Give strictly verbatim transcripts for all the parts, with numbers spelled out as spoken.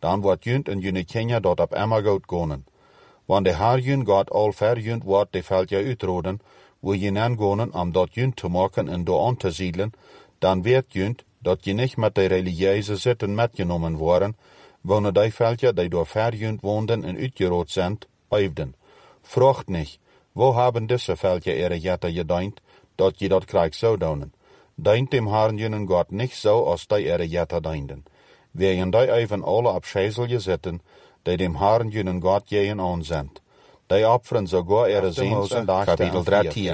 dan wordt junt en june Kenia dort op emmer goot gonen. Want de haar jun gaat al ver junt wordt de veld je uitroden, wo je nan gonen om dat junt te maken en door aan te siedelen, dan weet junt dat je niet met de religieuze zitten metgenomen worden, wanneer die veldje die door ver junt woonden en uitgerood zijn, uifden. Vraagt niet, wo haben deze veldje ihre jette gedient, dat je dat krijgt zou doen. Deint dem Herrn junen Gott nicht so, als die ihre jette dienden. Wegen die even alle op scheiselje zitten, die dem Herrn junen Gott jehen aanzendt. Die opferen sogar ihre Seens en Kapitel dreizehn.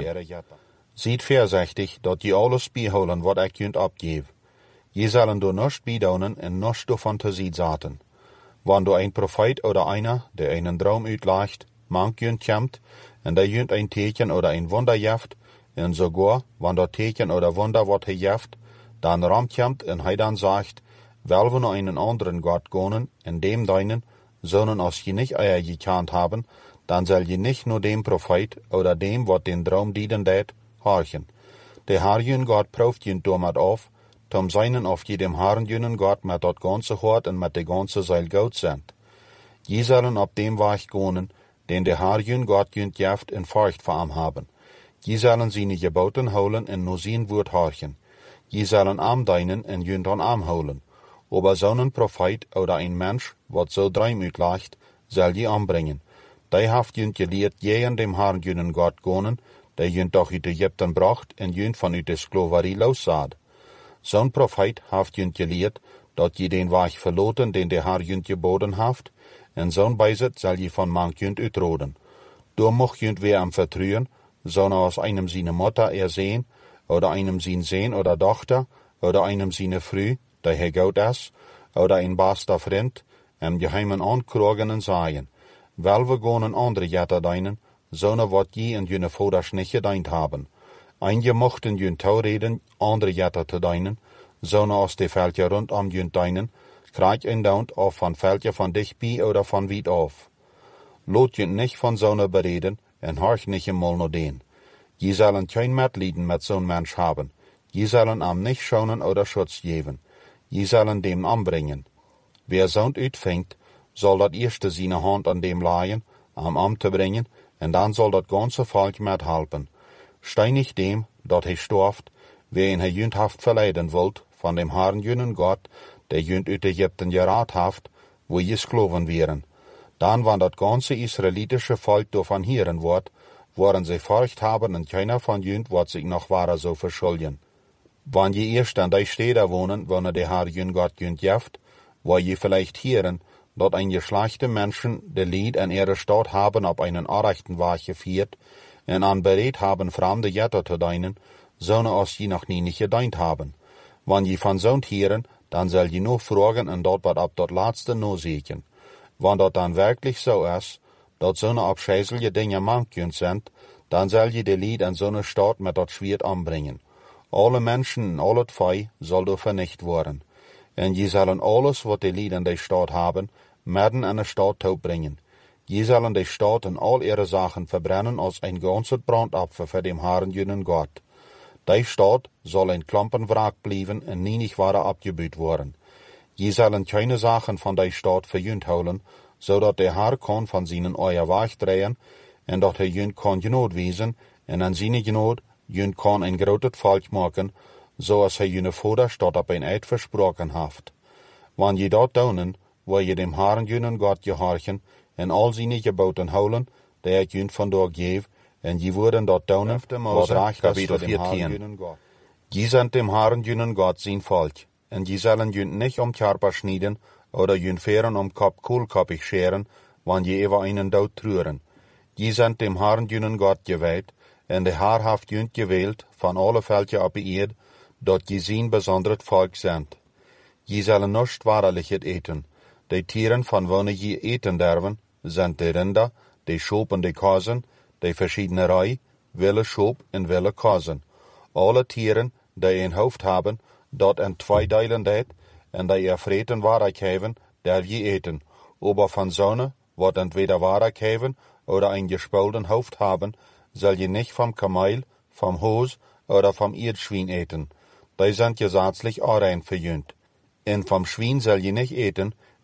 Ziet voorzichtig, dat je alles bijhouden wat ik junt opgeef. Je zullen door nichts bidonen en nichts door Fantasie zaten. Wann du ein Prophet oder einer, der einen Traum uitlegt, mank junt komt, en der junt ein Teken oder ein Wunder jeft, en sogar, wann dat Teken oder Wunder wat hij jeft, dan ramt komt en hij dan sagt, wel we naar einen anderen Gott gonen, en dem deinen, sondern als je nicht euer gekannt haben, dann soll je nicht nur dem Prophet oder dem, wat den Traum dienen deed, horchen. Der Herr jün Gott prüft jün damit auf, tom seinen auf jedem Herrn jünen Gott mit dat ganze Hort und mit de ganze Seil Gout sind. Je sollen op dem Weg gonen, den der Herr jün Gott jünt jeft in Furcht vor ihm haben. Je sollen seine Geboten holen en nur sein Wort horchen. Je sollen am deinen en jünt an am holen. Aber so ein Prophet oder ein Mensch, wat so Traum uitlegt, soll je anbringen. Die haft jünt geleerd je an dem Herrn jünen Gott gonen, der jünt doch uit Ägypten bracht en jünt van uit de Sklaverie lossaad. Zo'n Prophet haft jünt geleerd, dat je den Weg verloten, den der Herr jünt geboden haft, en zo'n bijzet zal je van mank jünt uitroden. Door mocht jünt weer am vertrouwen, sondern aus einem seine Mutter ersehen, oder einem sein Sohn oder Tochter, oder einem seine Frau, der Herr Gott ist, oder ein bester Freund, im Geheimen ankrogen und sagen, wel we gonen andere Jetter deinen, sondern wat je in jene Voders nicht gedeint haben. Einige mochten jün taureden, andere Jetter te deinen, sondern aus de Veldje rundom jün deinen, krijg een daunt of van Veldje van dichtbij oder van wied af. Lot jün nicht von zo'n bereden, en horch nicht einmal nur den. Je sollen kein Mitleiden mit so'n Mensch haben. Je sollen am nicht schonen oder Schutz geben. Je sollen dem anbringen. Wer so'n uitfängt, soll dat erste seine Hand an dem leihen, am Amt te bringen, en dan soll dat ganze Volk mithelpen. Steinig dem, dat hij storft, wer ihn hij jündhaft verleiden wollt, von dem Herrn jünen Gott, der jünd uit Ägypten geraad haft, wo je Skloven wären. Dan, wann dat ganze israelitische Volk davon hören wird, worden sie Furcht haben und keiner von jünd wird sich noch wahrer so verschulden. Wann je erst an die Städte wohnen, wo der Herr jün Gott jünd jeft, wo je vielleicht hören, dat ein geschlechte Menschen de Lied an ihre Stadt haben auf einen arrechten Weg geführt, en an bereit haben, fremde Jetter zu deinen, sondern als je noch nie nicht gedeint haben. Wann je von so'n hören, dann soll je nur fragen und dort wat ab dort letzte no sehen. Wann dat dan wirklich so ist, dat zo'n abscheißelige Dinge mankjünt sind, dann soll je de Lied an zo'n Stadt mit dat Schwert anbringen. Alle Menschen en alle Fei soll do vernicht worden. En je sollen alles, wat de Lied in de Stadt haben, midden in de Stadt toe bringen. Je sollen de Stadt en al ihre Sachen verbrennen als ein ganzes Brandopfer für dem Herrn jünen Gott. Die Stadt soll ein Klampenwrack bleiben en nie nicht wahre abgebüht worden. Je sollen keine Sachen von der Stadt verjünt holen, so dat der Herr kann von seinen euer Weg drehen, en dat er jünt kann genot wiesen, en an seine Genot jünt kann ein großes Volk machen, so als er jüne Vater Stadt op ein Eid versprochen haft. Wann je dat daunen, wo je dem Herrn jünen Gott gehorchen, en al seine Geboten holen, der ik jünt van door geef, en je worden dat daunen, wat recht is voor dem Herrn jünen Gott. Je sind dem Herrn jünen Gott sein Volk, en je sollen jünt nicht um Körper schneiden, oder jünt Feren um Kopf kohlkoppig scheren, wann je über einen Tod trüren. Je sind dem Herrn jünen Gott geweiht, en de Herr haft jünt gewählt, von alle Völker op die Erd, dat je zijn besonderet Volk sind. Je sollen nicht wahrliches eten. De Tieren, von wonen je eten derven, sind de Rinder, de Schop en de Kasen, de verschiedene Rei, wille Schop en wille Kasen. Alle Tieren, die een Hoofd haben, dat in zwei Deilen deed, en die ihr vreten Waarlijk hebben, der je eten. Aber von Sonne, wat entweder Waarlijk hebben, oder ein gespulten Hoofd haben, soll je nicht vom Kamel, vom Hos oder vom Erdschwein eten. Die sind gesetzlich auch rein verjünt. En vom Schwein soll je nicht eten,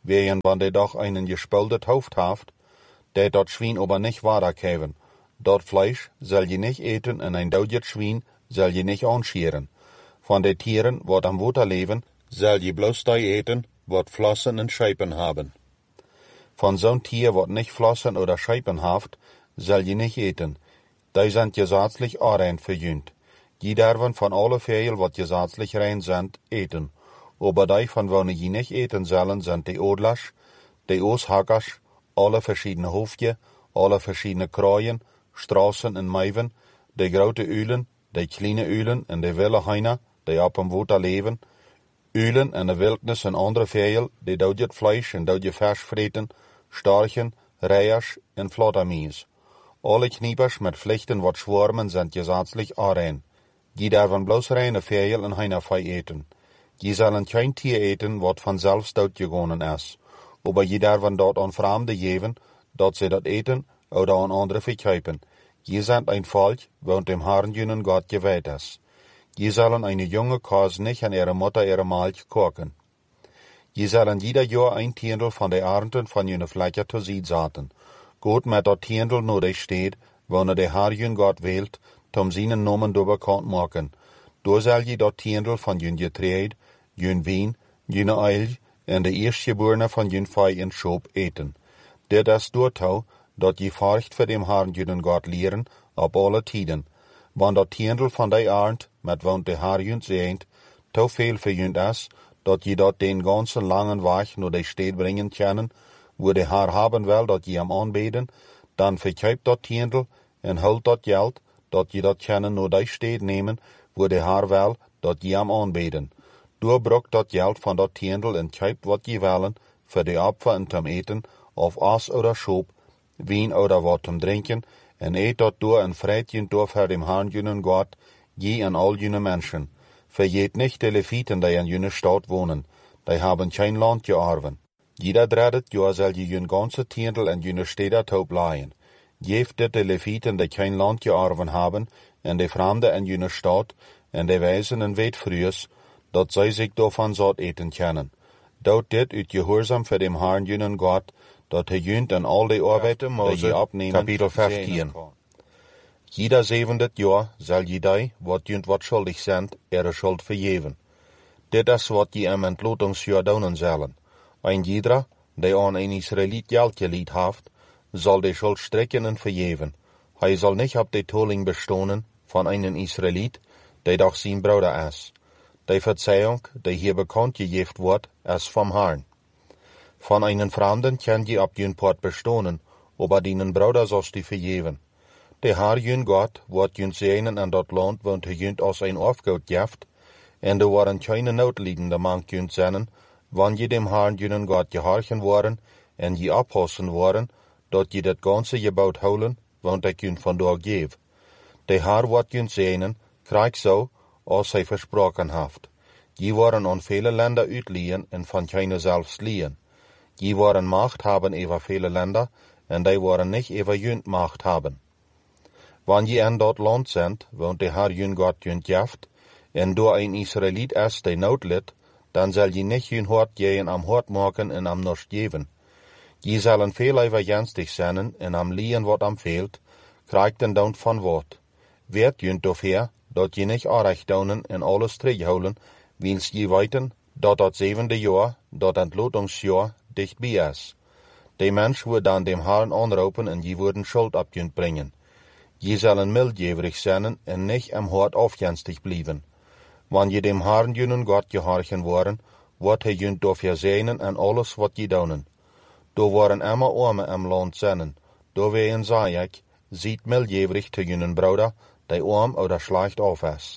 wehen wann de doch einen gespuldet Hoofd haft, der dort Schwein aber nicht weitergeven. Dort Fleisch soll je nicht eten en ein doodjet Schwein soll je nicht anscheren. Von de Tieren, wat am Water leben, soll je bloß die eten, wat Flossen en Scheipen haben. Von so'n Tier, wat nicht Flossen oder Scheipen haft, soll je nicht eten. Die sind gesetzlich rein verjünt. Die derven von alle Vögel, wat gesetzlich rein sind, eten. Aber die von wann je nicht eten sollen, sind die Odlasch, die Ooshackers, alle verschiedene Hoofdje, alle verschiedene Kraaien, Straßen en Meiden, die grote Ulen, die kleine Ulen en de wilde Heine, die op dem Water leven, Ulen en de Wildnis en andere Vögel, die doodjet Fleisch en doodje vers vreten, Storchen, Reiers en Flottermies. Alle Kniepers met Pflichten wat schwarmen sind gesetzlich rein. Die derven bloß reine Vögel en Heinefei eten. Die sollen kein Tier eten, wat van selbst doodgegangen is. Aber die derven dort an Fremde geven, dat sie dat eten oder an andere verkaufen. Die sind ein Volk, woont dem Herrn jenen Gott geweiht is. Die sollen eine junge Kos nicht an ihre Mutter ihre Milch kochen. Die sollen jeder Jahr ein Tiendel von der Ernten von jene Fläche zu Sied saten. Gott mit dat Tiendel nodig steht, wanneer der Herr jün Gott wählt, tom seinen Namen do bekannt machen. Do soll je dat Tiendel von jün Getreid, jün Wien, jüne Eil en de Erstgeborene von jün Fei en Schob eten. Dit is doortau, dat je furcht voor dem Herrn jünen Gott leeren, op alle tiden. Want dat Tiendel van die Arend, met woont de Herr jün zeent, to veel verjünt is, dat je dat den ganzen langen Weg naar de stad brengen kunnen, wo de Herr haben will, dat je hem aanbeden, dan verkaupt dat Tiendel en hult dat geld, dat je dat kunnen naar de stad nemen, wo de Herr will, dat je hem aanbeden. Doorbrukt dat geld van dat Tiendel en kaupt wat je willen, voor de Opfer en zum eten, of as oder Schob, wien oder wat zum drinken, en eet dat door en vreit je door voor dem Herrn jünen Gott, je en al jüne Menschen. Verjeet nicht de Leviten, die in jüne Stadt wohnen, die haben kein Land gearven. Jeder dreidet Jahr soll je jün ganze Tiendel en jüne Städter taub leihen. Geeft dit de Leviten, die kein Land gearven haben, en de Fremde en jüne Stadt, en de Weisen en weet frühs, dat zij zich daarvan zat eten kunnen. Dout dit uit gehoorzaam voor dem Herrn jünen Gott, dat hij jünt en al de arbeid, die je opnemen, Kapitel vijftien. Jeder zevendet jaar zal je die, wat jünt wat schuldig zijn, ihre Schuld vergeven. Dit is wat je hem entlotingsjaar doen zullen. Ein jeder, die aan een Israëliet geld geliet heeft, zal de Schuld strekken en vergeven. Hij zal niet op de tolling bestonen van een Israëliet, die doch zijn broeder is. Die Verzeihung, die hier bekannt gegeven wordt, is vom Herrn. Von einen Fremden kann je op jün Port bestonen, aber dienen Bruder sollst die vergeven. De Herr jün Gott wordt jün zeenen en dat land woont hij jünt als een afgoed geft, en er waren keine noodliedende man jünt zennen, wann je dem Herrn jünen Gott gehorchen waren, en je oppassen waren, dat je dat ganze gebouwd houden, want ik jün vandaag geef. De Herr wordt jün zeenen, krijg zo, als hij versproken heeft. Je waren aan vele Länder uitliehen en van keine zelfs liehen. Je waren Macht haben over vele Länder, en die waren nicht over jünt Macht haben. Wann je in dat land sind, woont de Herr jün Gott jünt jaft, en door een Israëliet is die nood lit, dan zal je nicht jün hart gehen am hart maken en am norst geven. Je zullen veel overjenstig zijn en am liehen wat am fehlt, krijgt den dan van wat. Werd jünt dofher, dat je nicht aanrecht doen en alles terughouden, wils je weten, dat dat zevende jaar, dat entlotingsjaar, dichtbij is. De mens wordt dan dem Herrn aanroepen en je worden schuld op jünt brengen. Je zullen mildgeverig zijn en nicht am hart afjenstig blijven. Wann je dem Herrn jünen Gott gehorchen worden, wordt hij jünt dofher zeenen en alles wat je doen. Do waren immer arme am land zijn. Do ween zei ik, ziet mildgeverig te jünen broeder, die arm oder schlecht af is.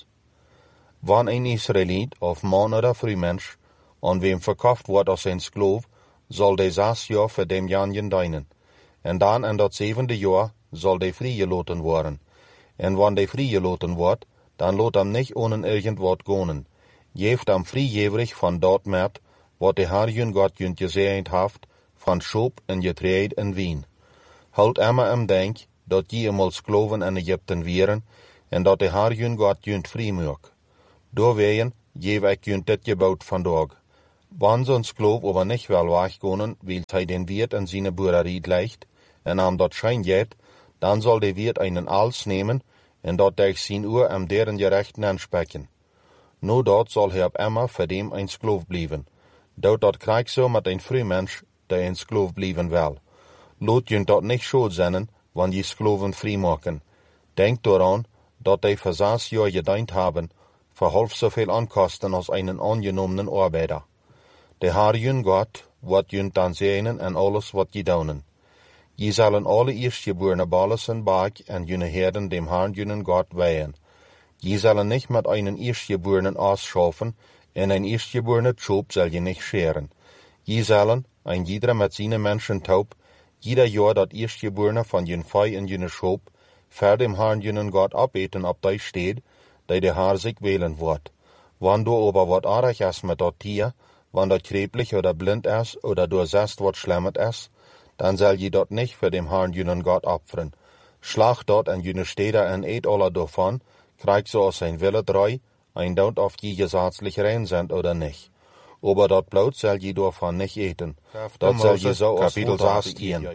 Wann een Israëliet of man oder vrouwmensch an wem verkauft wordt als een Sklav, zal de zes jaar voor dem janjen dienen. En dan in dat zevende jaar zal de vrijgelaten worden. En wann de vrijgelaten wordt, dan laat hem niet ohne irgendwat gaan. Geeft hem vrijgeverig van dat met, wat de Herr jün Gott jünt gezegend heeft, van Schob en Getreid en Wien. Houd immer im denk, dat je eenmaal Sklaven in Egypten wieren, en dat de Herr jün Gott jünt vrij maak. Doorwegen geef ik jünt dit gebouwd vandaag. Wann sonst Glob aber nicht wel weggonen, weil hij den Wirt in seine Boererie legt, en am dort schein geht, dann soll der Wirt einen Als nehmen, en dort durch sein Uhr am deren Gerechten ansprechen. No dort soll hij op immer für dem ein Sklov blieben. Dort dort krieg so mit ein Frühmensch, der ein Sklov blieben will. Lot jünt dort nicht schuld sein, wann die Skloven frei machen. Denkt daran, dort die für sechs Jahre gedient haben, verhalf so viel ankosten als einen angenommenen Arbeiter. Der Herr jün Gott, wat jünt dann sehen en alles wat je daunen. Je sollen alle Erstgeborene Balles en Bag en jüne Herden dem Herrn jünen Gott weihen. Je sollen nicht mit einen Erstgeborenen ausschaffen, en ein Erstgeborener Schob soll je nicht scheren. Je sollen, ein jeder mit seinen Menschen taub, jeder Jahr dat Erstgeborene von jün Fei en jüne Schob, für dem Herrn jünen Gott abeten ab dei steht, dei der Herr sich wählen wird. Wann du aber wat aardig is mit dat Tier, wann dat kreblich oder blind is, oder du sest wat schlemmet is, dann soll je dort nicht für dem Herrn jünen Gott opfern. Schlag dort en jüne Städter en eet alle davon, krieg so aus sein Wille drei, ein daunt auf die gesetzlich rein sind oder nicht. Aber dort Blut soll je davon nicht eten. Dort soll je so aus Kapitel sechzehn.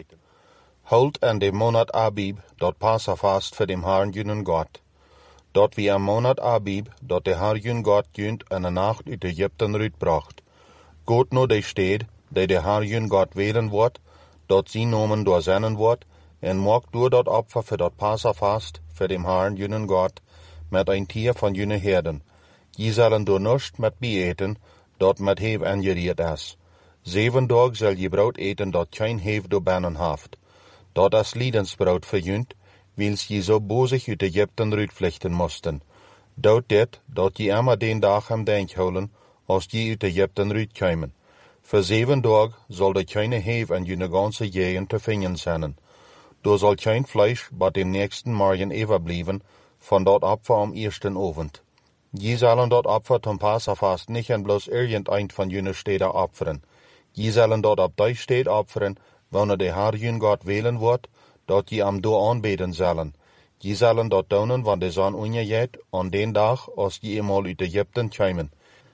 Holt en dem Monat Abib, dort Passafast für dem Herrn jünen Gott. Dort wie am Monat Abib, dort der Herr jün Gott jünt eine Nacht uit Ägypten rütbracht. Gott no de steht, de der Herr jün Gott wählen wird, dort sie nomen durchsennen wird, en mag du dort Opfer für dort Passafast, für dem Herrn jünen Gott, mit ein Tier von jüne Herden. Je sollen du nischt mit beeten, dort mit Hev angeriert is. Zeven Tag soll je Brot eten, dort kein Hev do bannen haft. Dort as Liedensbrot verjünt, wils je so bosig uit Ägypten rütflechten mussten. Dort dit, dort je immer den Tag am Denk holen, als je uit Ägypten rütkämen. Für zeven Tag soll de keine Hev an jüne ganze Jähen te vinden sein. Du soll kein Fleisch bei dem nächsten Morgen überblieben, von dort Opfer am ersten Abend. Je sollen dort Opfer zum Passafast nicht an bloß irgendein von jüne Städter opfern. Je sollen dort ab dei Städt opfern, wann der Herr jün Gott wählen wird, dort je am do anbeten sollen. Je sollen dort daunen, wann der Sonne untergeht, an den Tag, als je einmal uit Ägypten kämen.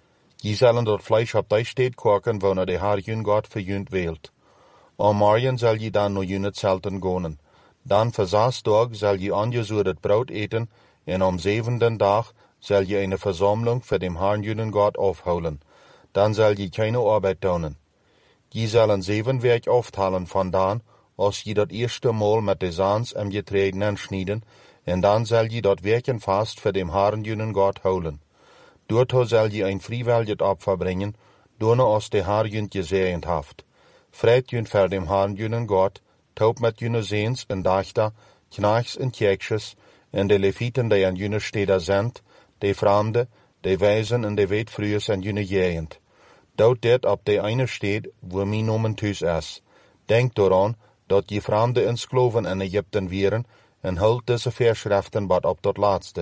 Je sollen dort Fleisch ab dei Städt kochen, wann der Herr jün Gott verjünt wählt. Am Morgen soll je dann no jüne Zelten gonen. Dann für sechs Tag soll je angesudet Brot eten, en am siebenten Tag soll je eine Versammlung für dem Herrn jünen Gott aufholen. Dann soll je keine Arbeit tun. Je sollen sieben Werk aufteilen von dann, als je dat erste Mal mit de Saans am Getreiden anschneiden, en dann soll je dat Werken fast für dem Herrn jünen Gott holen. Dort soll je ein freiwilliges Opfer bringen, donne aus der Herr jünt gesehend haft. Freit jünt für dem Herrn jünen Gott, taub mit jüne Seens en Dachter, Knachs en Tjeksches, en de Leviten, die an jüne Städter sind, de Fremde, de Weisen en de Weetfrühes an jüne Gegend. Dort dit op de eine steht, wo mi nomen thuis is. Denk daran, dat die Fremde en Skloven in Ägypten wären, en hult diese Verschriften bad op dat laatste.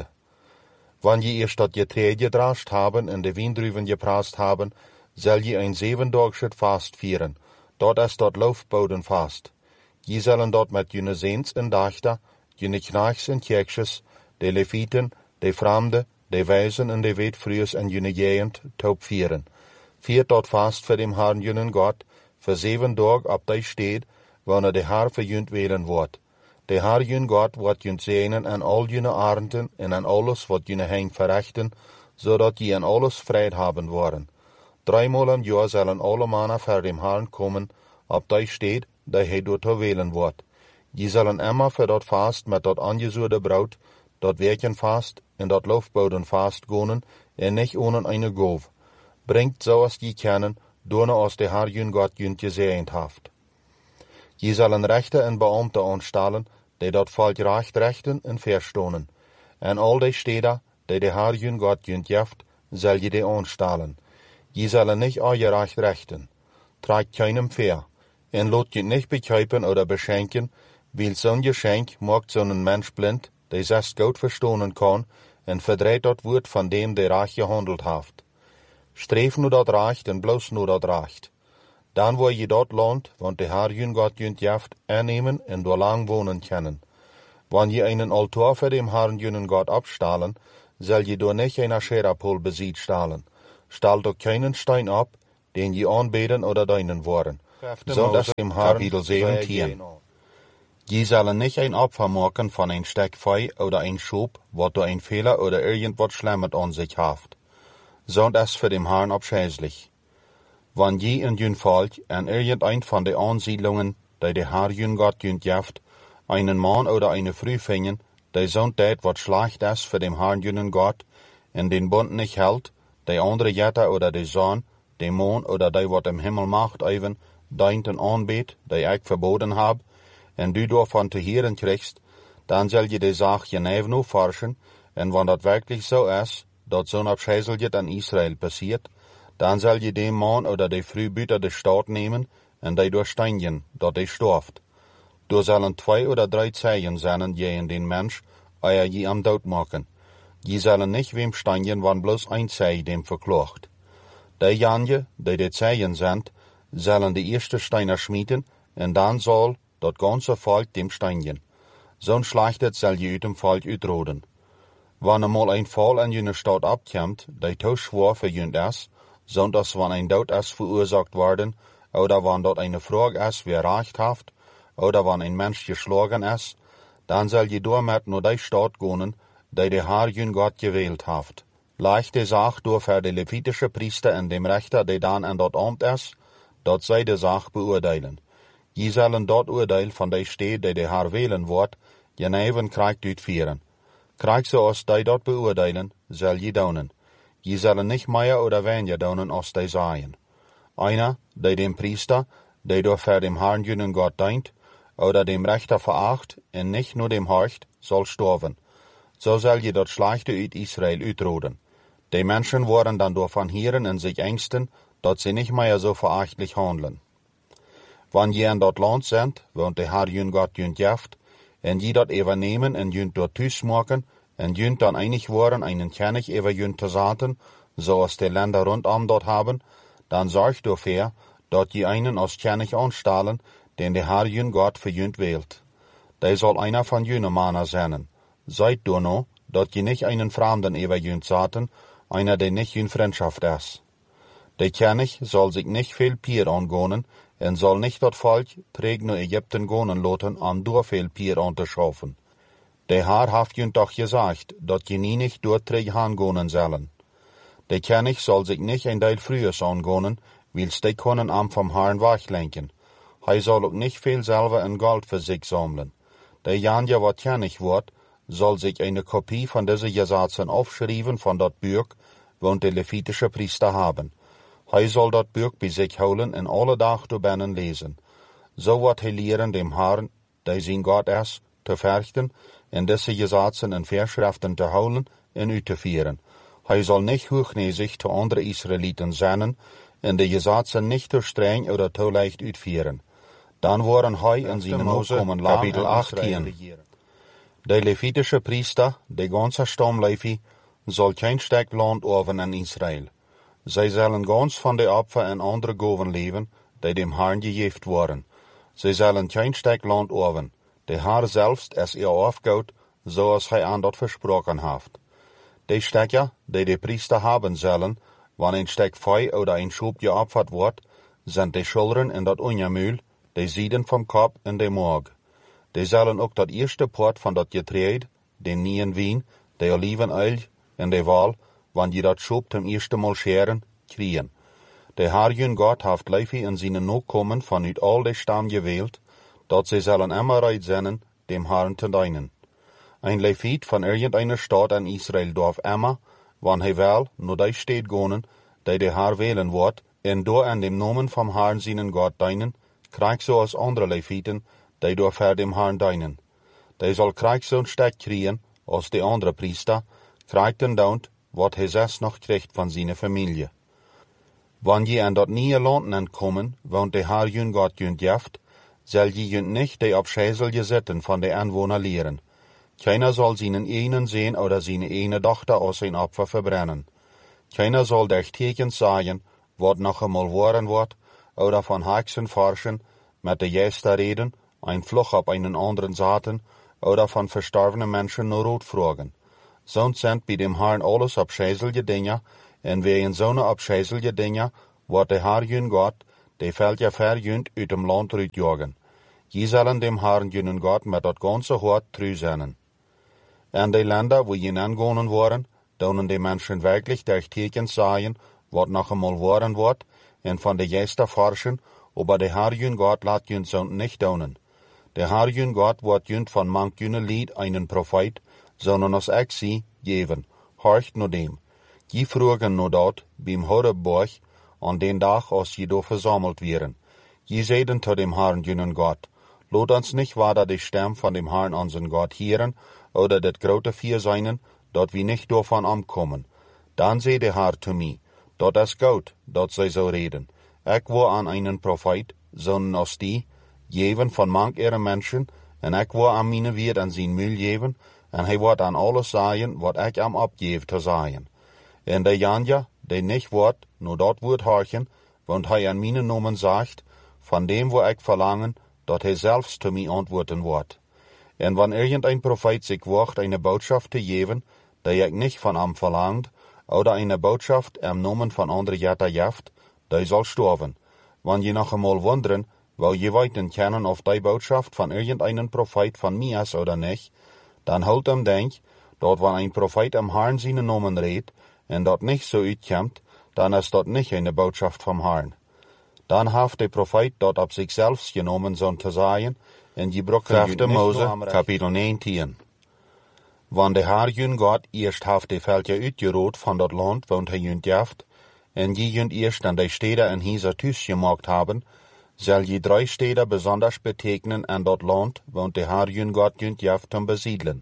Wann je erst dat Getreide gedrascht haben en de Wiendrüven geprast haben, soll je ein siebendagsches Fast vieren. Dort is dat Laufbodenfast. Je sollen dort mit jüne Seens en Dachter, jüne Knachs en Tjeksches, de Leviten, de Fremde, de Weisen en de Weetfrühes en jüne Gegend taub vieren. Viert dort fast für dem Herrn jünen Gott, für sieben Tag ab dei steht, wann er der Herr verjünt wählen wird. Der Herr jün Gott wird jünt sehnen an all jüne Arenden en an alles, wat jüne Heim verrechten, so dat je an alles Freit haben worden. Dreimal im Jahr sollen alle Männer für dem Herrn kommen, ab dei steht, der he dort wählen wird. Je sollen immer für dort fast mit dort angesuchte Braut, dort Werken fast, en dort Laufboden fast gonen, en nicht ohne eine Gov. Bringt so als die kennen, donne aus der Herr jün Gott jünt gesehend haft. Je sollen Rechte en Beamte anstellen, die dort volk recht rechten en verstonen. En all die Städter, die der Herr jün Gott jünt jeft, soll je die anstellen. Je sollen nicht euer Recht rechten. Tragt keinem fair. En lot je nicht bekeipen oder beschenken, weil so'n Geschenk macht so'n Mensch blind, der selbst gut verstonen kann, en verdreht dat Wort von dem, der recht gehandelt haft. Streef nu dat recht en bloos nu dat recht. Dan wo je dat land, want der Herr jün Gott jünt jeft, annehmen en door lang wohnen können. Wann je einen Altar für dem Herrn jünen Gott abstahlen, soll je door nicht einer Scherapol besiegt stahlen. Stahl doch keinen Stein ab, den je aanbeden oder deinen worden. Zondags im Kapitel zeventien. Je zullen nicht ein Opfer machen von ein Stück Fei oder ein Schub, wat du ein Fehler oder irgendwas Schlimmes an sich haft. Zondags für dem Herrn abscheulich. Wann je in jün Volk an irgendein von den Ansiedlungen, die der Herr jün Gott jün jaft, einen Mann oder eine Frau fingen, die so tät wat schlecht ist für dem Herrn jünen Gott, in den Bund nicht hält, die andere Jetter oder die Sohn, die Mond oder die wat im Himmel macht even, deinten anbet, die ich verboten hab, en du davon te hören kriegst, dann soll je die Sache genau nur forschen, en wann dat wirklich so ist, dat zo'n Abscheißeljet an Israel passiert, dann soll je dem Mann oder die Frau büter de Staat nehmen, en die durchsteinigen, dat die storft. Du sollen zwei oder drei Zeichen sein, je in den Mensch, euer je am Tod machen. Je sollen nicht wem steinigen, wann bloß ein Zei dem verklacht. Die Janje, die die Zeichen sind, sollen die erste Steiner schmieden, en dann soll dat ganze Volk dem steinigen. Zo'n Schlechtet soll je uit dem Volk uitroden. Wann einmal ein Fall in jene Stadt abkommt, die to schwer für jünd ist, sonders wann ein Tod ist verursacht worden, oder wann dort eine Frage ist, wer Recht haft, oder wann ein Mensch geschlagen ist, dann soll je damit nur die Stadt gehen, die der Herr jün Gott gewählt haft. Leichte Sache durch für die levitische Priester in dem Richter, die dann in dort Amt ist, dort sei die Sache beurteilen. Je sollen dort Urteil von der Stadt, die der Herr wählen wird, jeneven Krieg durchführen. Krieg so als die dort beurteilen, soll je daunen. Je sollen nicht mehr oder weniger daunen als die seien. Einer, der dem Priester, der durch für dem Herrn jünen Gott dient, oder dem Richter veracht, und nicht nur dem horcht, soll sterben. So soll je dort Schlechte uit Israel uitroden. Die Menschen worden dann davon hören und sich ängsten, dass sie nicht mehr so verachtlich handeln. Wann je in dort Land sind, wohnt der Herr jün Gott jünt jaft, en je dort übernehmen en jünt dort thuis maken, en jünt dann einig worden einen König über jünt te zaten, so als die Länder rundum dort haben, dann sorgt dafür, dort je einen als König anstellen, den der Herr jün Gott für jünt wählt. Der soll einer von jüne Männer sein. Seid du no, dort je nicht einen Fremden über jünt zaten, einer, der nicht jünt Freundschaft ist. Der König soll sich nicht viel Pier angehen, en soll nicht dat Volk träg nur Ägypten gonen loten, an durch viel Pier anzuschaffen. Der Herr haft jünt doch gesagt, dat je nie nicht dort träg hangonen sollen. Der König soll sich nicht ein Teil frühes angehen, wils die können am vom Herrn weglenken. Hij soll auch nicht viel selber in Gold für sich sammeln. Der Janja, wat König wird, soll sich eine Kopie von diese Gesetzen aufschreiben von dat Buch, wo die levitische Priester haben. Hij soll dat Buch bei sich holen en alle Tag durchbennen lesen. So wat hij lehren dem Herrn, der sein Gott ist, zu verrichten, en diese Gesetzen en Verschriften zu holen en uitzuführen. Hij soll nicht hochnäsig zu anderen Israeliten sein, en die Gesetzen nicht zu streng oder zu leicht uitführen. Dann waren hij in seinen Nachkommen Kapitel achttien. Der levitische Priester, der ganze Stamm Levi, soll kein Stück Land oven in Israel. Zij zullen ganz von de Opfer en andere Gaven leben, die dem Herrn gegeven worden. Zij zullen kein Stück Land oven. Der Herr selbst ist ihr aufgehout, so als hij aan dat versprochen haft. Die Stücke, die die Priester haben sollen, wann ein Stück Fei oder ein Schub geopfert wird, sind die Schultern in dat Unjamühl, die Sieden vom Kopf in de Maag. Die sollen auch dat erste Port von dat Getreid, den nien Wien, de Olivenöl in de Wahl, wann je dat Schub zum ersten Mal scheren, kriegen. Der Herr jün Gott haft Levi in seinen Nachkommen von uit all de Stamm gewählt, dat sie sollen immer reit sein, dem Herrn zu dienen. Ein Levit von irgendeiner Stadt in Israel darf immer, wann hij will, nur die Stadt gehen, die der Herr wählen wird, en door an dem Namen vom Herrn seinen Gott dienen, kriegt so als andere Leviten, die darf er dem Herrn dienen. Die soll kriegt so ein Stück kriegen, als die andere Priester, kriegt den Daunt, wat hij selbst noch kriegt von seiner Familie. Wann je an dat nieuwe Land entkommen, woont der Herr jün Gott jünt jaft, soll je jünt nicht die abscheißelige Sitten von den Anwohner lehren. Keiner soll seinen einen sehen oder seine eine Tochter aus sein Opfer verbrennen. Keiner soll durch Tekens sagen, wat noch einmal worden wird, oder von Hexen forschen, mit der Geister reden, ein Fluch auf einen anderen Satan, oder von verstorbenen Menschen nur Rot fragen. Sonst sind bei dem Herrn alles abscheißelige Dinge, en wer in zo'n abscheißelige Dinge wordt de Herrn God, de velja verjunt uit dem land uitjagen. Je zullen dem Herrn jenen God met dat ganze hart treu zijn. En de Länder, wo je aangonen worden, donen de mensen wirklich durch Teken sagen, wat noch einmal worden wordt, en van de Geister forschen, aber de Herrn God laat jun so nicht donen. De Herrn God wordt jun van mank june Lied einen Prophet, sondern als ik zie, geven, horcht no dem. Je vroegen no dat, beim Horeborg, an den Tag, als je do versammelt wären. Je zeiden zu dem Herrn jenen Gott, lot uns nicht weiter die Stimme von dem Herrn unseren Gott hören, oder das grote Vier seinen, dort wir nicht davon ankommen. Dann seh der Herr zu mir, dort ist gut, dort sei so reden. Ich war an einen Prophet, sondern aus die, jeven von manch ihre Menschen, en ich war an meine Wirt an sein Müll jeven, en hij wordt an alles sagen, wat ich am abgeef te sagen. En der Janja, der nicht wordt, nur dort wird horchen, want hij an meine Nomen sagt, von dem, wo ich verlangen, dat hij selbst zu mir antworten wird. En wann irgendein Prophet sich wagt, eine Botschaft zu geben, die ich nicht von ihm verlangt, oder eine Botschaft im Namen von anderen Jätter jaft, die soll sterben. Wann je noch einmal wundern, weil je weiten kennen, ob die Botschaft von irgendeinem Prophet von mir ist oder nicht, dann halt ihm denk, dort wann ein Prophet am Herrn seine Namen redet, en dat nicht so uitkommt, dann ist dort nicht eine Botschaft vom Herrn. Dann haft der Prophet dort ab sich selbst genommen, so zu sagen, en je brokken vijfde Mose, kapitel negentien. Wann der Herrn Gott erst haft die Völker uitgeroot van dat land, woont hij junt jaft, en je junt erst an die Städte in dieser Tüs gemacht haben, soll je drei Städte besonders betegnen an dat land, woont der Herrn Gott junt jaft zum besiedeln.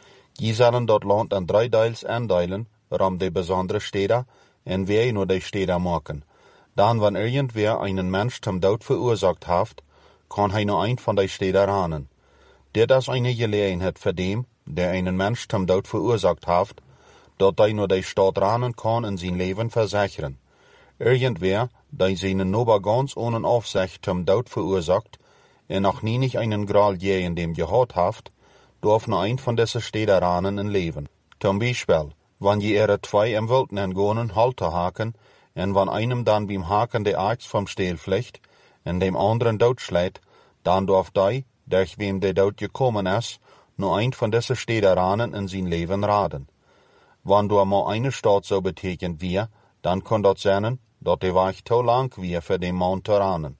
Je sollen dat land an drei Teils eindeilen, rum die besondere Städte, en wer nur die Städte machen. Dann, wenn irgendwer einen Mensch zum Tod verursacht hat, kann hij nur ein von die Städte ranen. Dit is eine Gelegenheit für dem, der einen Mensch zum Tod verursacht hat, dat hij nur die Stadt ranen kann in sein Leben versichern. Irgendwer, der seinen Nober ganz ohne Aufsicht zum Tod verursacht, en noch nie nicht einen Gral je in dem gehört hat, darf nur ein von diesen Städte ranen in Leben. Zum Beispiel, wenn je ihre zwei im Wilden entgonen Halter haken, en wann einem dann beim Haken der Axt vom Steel fliegt, en dem anderen dood schlägt, dann darf die, durch wem der dood gekommen ist, nur ein von diesen Städten ranen in sein Leben raden. Wenn du mal eine Stadt so betekent wie, dann kann das sein, dat der Weg zu lang wie für den Mann zu ranen.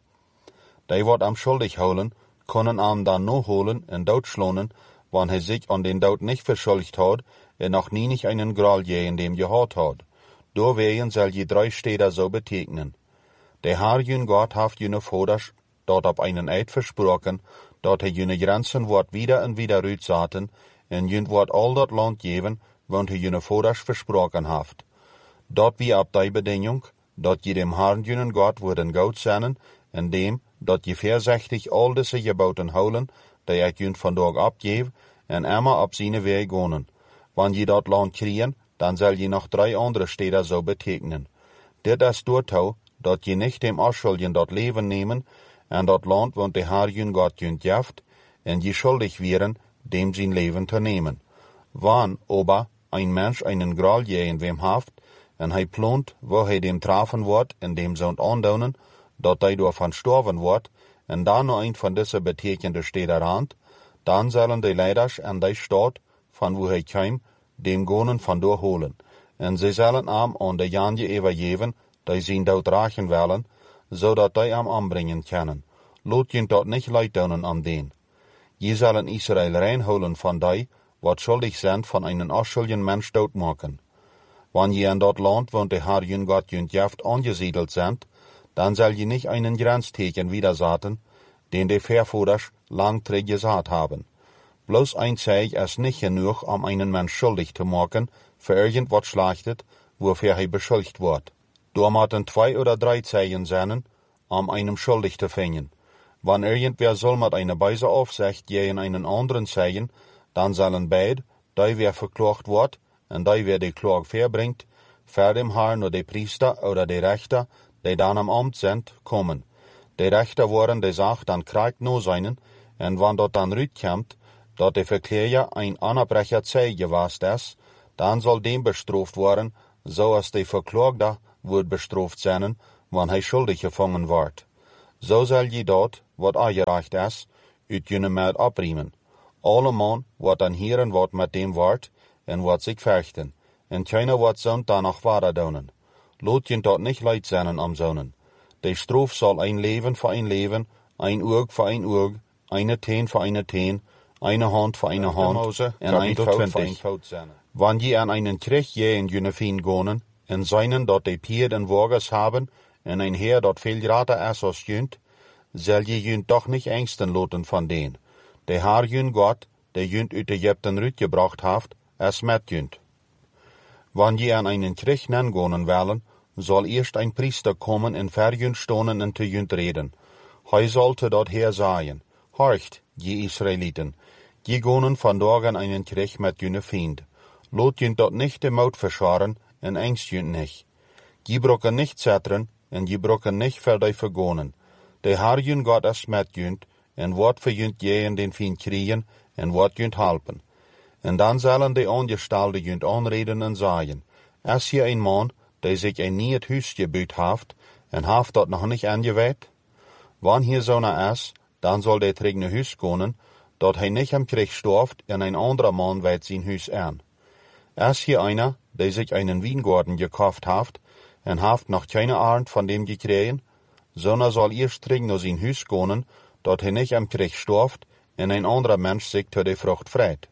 Die wird am schuldig holen, können am dann nur holen und dood schlonen, wenn er sich an den Dood nicht verschuldigt hat, er noch nie nicht einen Gral je in dem gehört hat. Doorwegen soll je drei Städte so betegnen. Der Herrn Gott haft jene Voders, dort ab einen Eid versprochen, dort er jene Grenzen wird wieder und wieder rütsaten, en jün wird all dat Land geben, wont er jene Voders versprochen haft. Dort wie ab die Bedingung, dort je dem Herrn jenen Gott würden Gott sein, en dem, dort je versechtig all diese Geboten holen, die ich jün von dort abgebe, en immer ab seine Wege gonen. Wann je dat Land kriegen, dann soll je noch drei andere Städte so betegnen. Dit ist dort, dat je nicht dem Ausschuldigen dort Leben nehmen, en dat Land, wont der Herrn Gott jünt jaft, en je schuldig wären, dem sein Leben zu nehmen. Wann aber ein Mensch einen Gral je in wem haft, en hij plant, wo hij dem trafen wird, in dem so andaunen, dat hij davon sterben wird, en dann noch ein von diese betekende Städte rand, dann sollen die Leiders an die Stadt, von wo hij kam, dem Gonen von dort holen. En sie sollen am an de Janje übergeben, die sie dort rachen wollen, so dat die am anbringen können. Lot je dort nicht leid doen am den. Je sollen Israel reinholen von die, wat schuldig sind von einen ausschuldigen Mensch dort machen. Wann je in dort Land, wo der Herrn Gott jünt jaft angesiedelt sind, dann soll je nicht einen Grenzteken widersaten, den die Verfoders lang gesagt haben. Bloß ein Zeig ist nicht genug, um einen Mensch schuldig zu machen, für irgendwas Schlechtes, wofür er beschuldigt wird. Da müssen zwei oder drei Zeichen sein, um einem schuldig zu finden. Wenn irgendwer soll mit einer Beise Aufsicht gegen einen anderen zeigen, dann sollen beide, die wer verklagt wird, und die wer die Klage verbringt, vor dem Herrn oder die Priester oder die Richter, die dann am Amt sind, kommen. Die Richter wollen die Sache dann kriegt nur seinen, und wenn dort dann rüberkommt, dat der Verkläger ein Anbrecher Zeige gewesen ist, dann soll dem bestraft werden, so als der Verklagte wird bestraft sein, wann hij schuldig gevangen wordt. Zo zal je dat, wat aangereicht is, uit jene maat abriemen. Alle man, wat dan hieren wat met dem wordt, en wat zich vechten, en keiner wat zond danach waarde doen. Laat je dat niet leid zijn am zonen. De straf zal een leven voor een leven, een oog voor een oog, eine teen voor eine teen, eine hand voor eine hand, en een fout voor een fout zijn. Wanneer je aan einen Krieg je in jene vien gonen, en seinen dat de Pier en Wagers haben, en een Heer dat veel rater is als junt, zal je junt toch niet angsten laten van den. De haar jun God, de junt uit Egypten uitgebracht heeft, is met junt. Wanneer je aan einen Krieg nangonen willen, zal eerst een priester komen en ver junt stonen en te junt reden. Hij zal te dat Heer zeggen, horcht, je Israëlieten, je gonen vandaag aan einen Krieg met june vriend. Laat junt dat nicht de mout verscharen, en angst junt nicht. Je brokken nicht zetteren, en je brokken nicht verder vergonen. De haar jun God is met junt, en wat voor junt je in den vriend kriegen, en wat junt helpen. En dan zullen de ongestalde junt aanreden en zeggen, is hier een man, die zich een nieuw huis gebouwd heeft, en heeft dat nog niet aangeweid? Wanneer hier zo'n is, dan zal de terug naar huis komen, dat hij niet am Krieg storft, en een andere man weet zijn huis aan. Is hier einer, die sich einen Weingarten gekauft heeft, en heeft nog keine Ahnung von dem gekregen, sondern soll eerst terug naar zijn huis komen, dat hij niet am Krieg storft, en een andere Mensch sich zu der Frucht freit.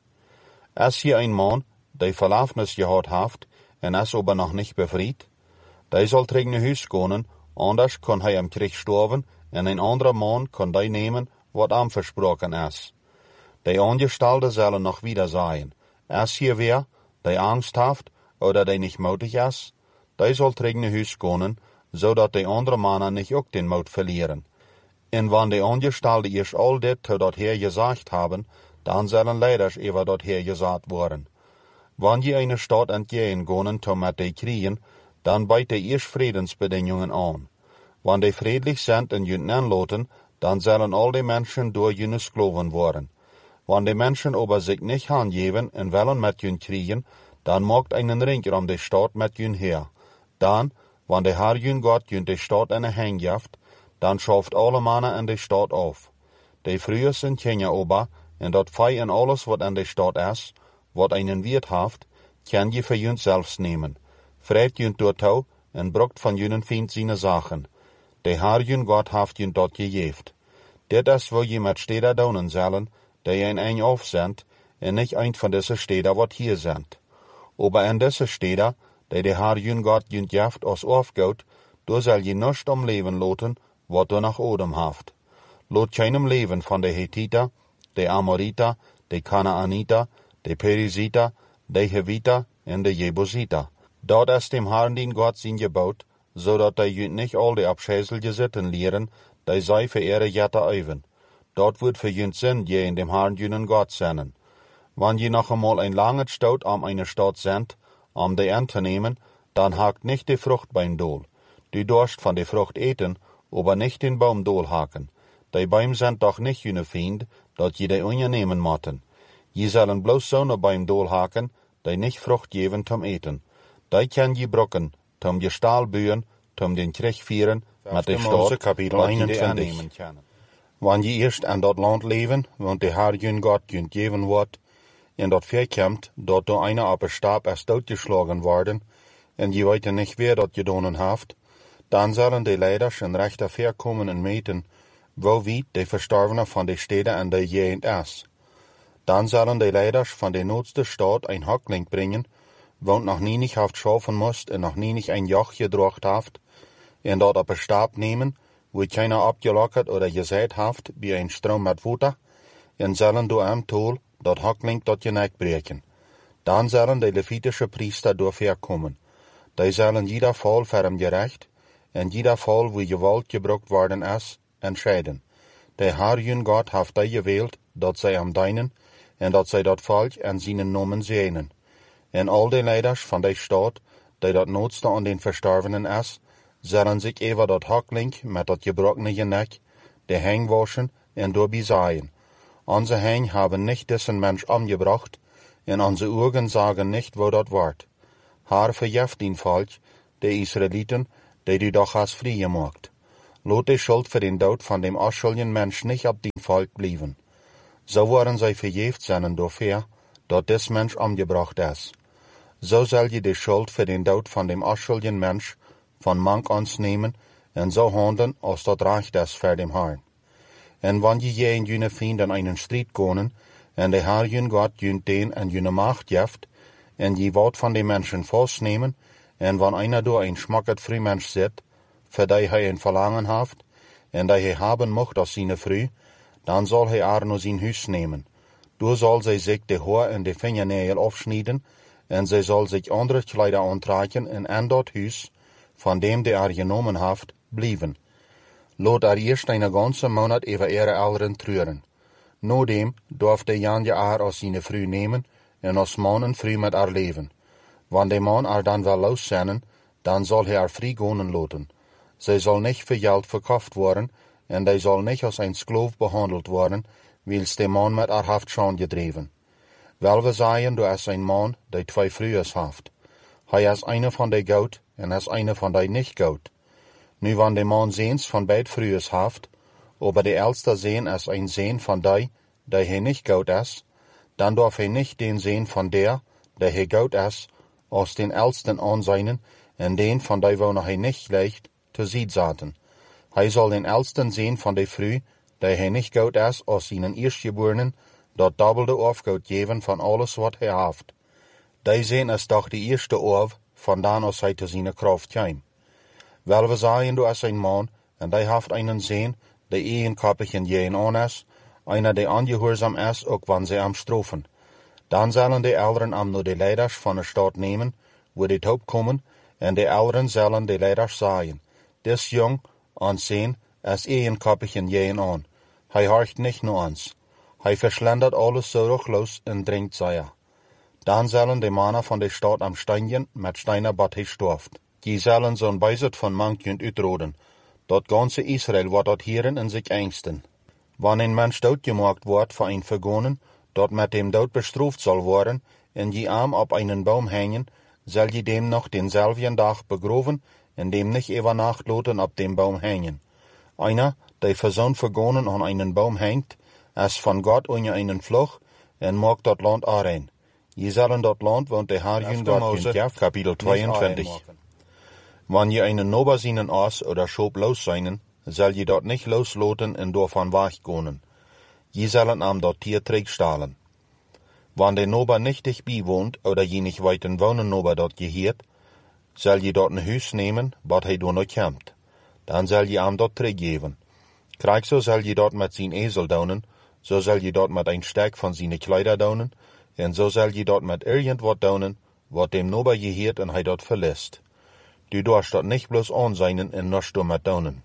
Is hier ein man, die Verlaufnis gehad heeft, en is aber noch nicht befried, die soll terug naar huis komen, anders kann hij am Krieg sterven, en een andere man kann die nemen, wat am versprochen is. Die Angestellte zullen noch wieder sagen, is hier wer, die Angst heeft, oder die nicht mutig is, die soll terug naar huis komen, zodat die andere mannen nicht ook den Mut verlieren. En wann die Angestellte eerst all dit zu dat Heer gesagt haben, dann sollen leiders über dat Heer gesagt worden. Wann je eine Stadt entgehen gonen, to met die kriegen, dann beit die eerst Friedensbedingungen an. Wann die friedlich sind en jünt anloten, dann sollen all die Menschen durch jüne Skloven worden. Wann die Menschen aber sich nicht angeben en wollen met jünt kriegen, dann macht einen Ring um die Stadt met jünt her. Dann, wann der Herr jünt Gott jünt die Stadt eine Hang jaft, dann schafft alle Männer in die Stadt auf. Die früher sind Kinder ober, en dat Fei en alles wat in die Stadt is, wat einen Wirt haft, kann je für jünt selbst nehmen. Freit jünt dort au, en bruckt von jünen Feind seine Sachen. Der Herr jünt Gott haft jünt dort gejeft. Dit is wo je met Städter daunen sollen, die ein eng auf sind, en nicht ein von diese Städter wat hier sind. Aber in diese Städter, die der Herr jünt Gott jünt jaft als aufgaut, du soll je nicht am Leben loten, wat du nach Odem haft. Lot keinem Leben von der Hethiter, der Amoriter, der Kanaaniter, der Perisiter, der Heviter en der Jebusiter. Dort ist dem Herrn den Gott sein gebaut, so dat die jünt nicht all die abschäßige Sitten lehren, die sei für ihre Jette eiven. Dort wird für jünt Sinn je in dem Herrn jünen Gott sennen. Wann je noch einmal ein langes Staut am eine Stadt sind, um die anzunehmen, dann hakt nicht die Frucht beim Dol. Du dorst von der Frucht eten, aber nicht den Baum Dol haken. Die Bäume sind doch nicht jüne Feind, dat je die unnehmen motten. Je sollen bloß so ne Baum Dol haken, die nicht Frucht geben zum Eten. Die kann je brocken, zum je Stahl bühen, zum den Krieg führen, mit der Stadt, Kapitel einundzwanzig. Wann je erst an dat Land leben, want der Herr jün Gott jünt geben wird, en dat verkommt, dat do einer auf der Stab erst doodgeschlagen worden, en je weet nicht wer dat gedonen haft, dann sollen die Leiders in rechter verkommen en meten, wo wie die Verstorbenen von der Städte an der Gegend is. Dann sollen die Leiders von der noodste Stadt ein Hockling bringen, wo noch nie nicht haft schaffen musst en noch nie nicht ein Joch gedrocht haft, en dort auf der Stab nehmen, wo keiner abgelockert oder gesät haft, wie ein Strom mit Futter, en sollen du am Tool dat Hockling dort geneigt breken. Dann sollen die levitische Priester durchherkommen. Die sollen jeder Fall für ihm gerecht, en jeder Fall, wo Gewalt gebruikt worden is, entscheiden. Der Herr jün Gott haft die gewählt, dat zij am deinen, en dat zij dat Volk en seinen Nomen zenen. En al die Leiders van die Stadt, die dat noodste an den Verstorbenen is, zullen zich over dat Hockling met dat gebrochene Geneck, de Heng waschen en doorbij zaaien. Onze Heng haben nicht diesen Mensch umgebracht, en onze Augen sagen nicht, wo dat wart. Haar verjeft den Volk, de Israeliten, die du doch hast vrijgemaakt. Laat de schuld voor den dood van dem afschuldigen Mensch nicht op die volk blijven. So worden zij verjeefd zijn doorver, dat des Mensch omgebracht is. So zal je de schuld voor den dood van dem afschuldigen Mensch van mank ons nemen en zo handelen als dat recht is voor dem Herrn. En wanneer je en jene vrienden einen strijd konen, en de Herr jun God jun den en jene macht jeft, en je wat van de mensen vastnemen, en wanneer einer door een schmacket früh Mensch zit, voor die hij een verlangen heeft, en die hij haben mocht als zijn früh, dan zal hij haar naar zijn huis nemen. Door zal zij zich de haar en de vingernagel afsnijden, en zij zal zich andere kleider aantrekken en aan dat huis, van dem die er genomen heeft, blijven. Laat er eerst een ganze maand over ihre Eltern treuren. Nodem darf de Jan je haar als zijn früh nemen, en als man en früh met haar leven. Wanneer de man er dan wel loszenden, dan zal hij haar vrij gaan laten. Zij zal niet voor geld verkauft worden, en hij zal niet als een sklaaf behandeld worden, wils de man met haar heeft schon gedreven. Wel we zeggen, du is een man, die twee vrouwen heeft. Hij is eine van die goud, en is eine van die niet goud. Nu wanneer de man zeens van beid vrouwen heeft, aber de oudste zeen is een zeen van die, die hij niet goud is, dan darf hij niet den zeen van der, die hij goud is, als den oudsten aanzijnen, en den van die wo hij niet leicht, te ziet zaten. Hij zal den oudsten zeen van de vrouw, die hij niet goud is, als zijn eerstgeborenen, dat dubbelde afgoud geven van alles wat hij heeft. Die zeen is toch de eerste af, vandaan als hij te zijn kracht kwam. Wel we zeggen, du is een man, en die heeft einen zeen, die eenkoppig en jeen aan is, einer die ongehoorzaam is, ook wanneer zij am strafen. Dan zullen de ouderen am naar de leiders van de stad nemen, wo die top komen, en de ouderen zullen de leiders zeggen, des jong, ons zeen, is eenkoppig en jeen aan. Hij horcht niet naar ons. Hij verschlendert alles zorgloos en drinkt zeer. Dan zullen de mannen van de stad am Steinjen met steiner bad gestorft. Die zullen zo'n bijzet van mankjent uitroden. Dat ganze Israël wordt dat hieren en zich angsten. Wanneer een mens doodgemaakt wordt voor een vergonen, dat met dem dood bestraft zal worden, en je arm op einen boom hangen, zal je dem nog denzelfden dag begroven, en dem nicht über Nacht laten op dem boom hangen. Einer, die voor zo'n vergonen aan einen boom hangt, is van God onder einen vlug, en maakt dat land aanrein. Je zullen dat land, want de Herr jun God jun gaf, kapitel tweeëntwintig. Wanneer je einen nober seinen Aas oder Schob los seinen, zal je dat nicht loslaten en door van weggonen. Je zullen am dat Tier terugstalen. Wanneer de nober nicht dich bijwoont, oder je nicht weiten wonen nober dat geheert, zal je dat een huis nemen, wat hij door nog komt. Dan zal je am dat teruggeven. Krijg zo zal je dat met zijn ezel donen, zo zal je dat met een stek van zijn kleider donen, en zo zal je dat met irgendwat donen, wat dem nober geheert en hij dat verlist. Du darfst dat nicht bloß aanzijnen en nichts damit donen.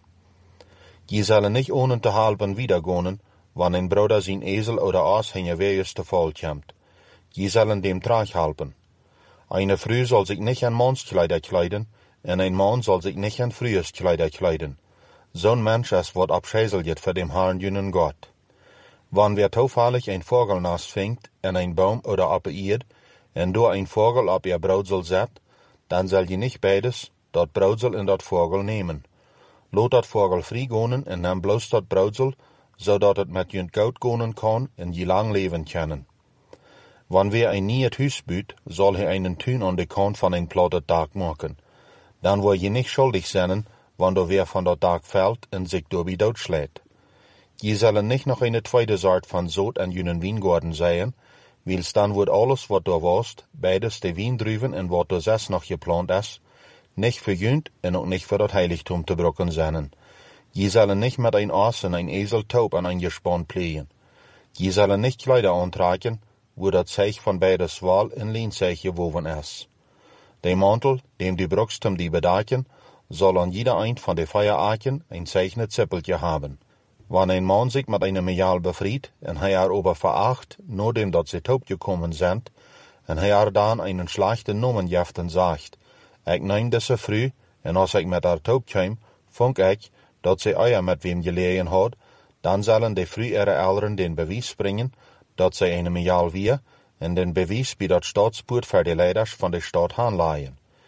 Je zullen nicht ohne te halben wiedergonen, wann ein Bruder sein Esel oder Aas hinje wees te vol komt. Je zullen dem trag helpen. Eine Frau soll sich nicht an Mannskleider kleiden, en ein Mann soll sich nicht an Früheskleider kleiden. Zo'n Mensch ist wat abschäselt für dem Herrn jünen Gott. Wann wer toevallig ein Vogelnest fängt, en ein Baum oder op Erd, en door ein Vogel op ihr Brautsel zet, dan zal je nicht beides, dat Brautsel en dat Vogel nemen. Laat dat Vogel vrij gonen en neem bloos dat Brautsel, zodat het met junt goud gonen kan en je lang leven kunnen. Wanneer een nieuw huis bouwt, zal hij einen tuin aan de kant van een platte dak maken. Dan word je niet schuldig zijn, wanneer weer van dat dak valt en zich door doodslaat. Je zullen niet nog een tweede soort van zout en junen wijngaarden zijn, wils dan wordt alles wat er was, beides de wijndruiven en wat er zes nog geplant is, nicht verjünt en ook nicht für dat Heiligtum te brokken zijn. Je zullen nicht met een Aas en een Esel taub an ein Gespann plegen. Je zullen nicht Kleider aantragen, wo dat Zeich van beides Wahl en Lehnzeich gewoven is. De Mantel, dem die brokst um die bedaken, soll an jeder ein van de Feieraken ein zeichnet Zippeltje haben. Wanneer een man zich met een Mejal befried en hij haar ober veracht, nachdem dat ze taub gekommen sind, en hij haar dan einen schlechten Nomen jeften sagt, ik neem deze vrouw, en als ik met haar taub kwam, vond ik, dat ze eier met wem gelegen had, dan zullen de vrouw ihre Eltern den bewijs brengen, dat zij een Mejal wie, en den bewijs bij dat staatspoort voor de leiders van de stad aanlaaien.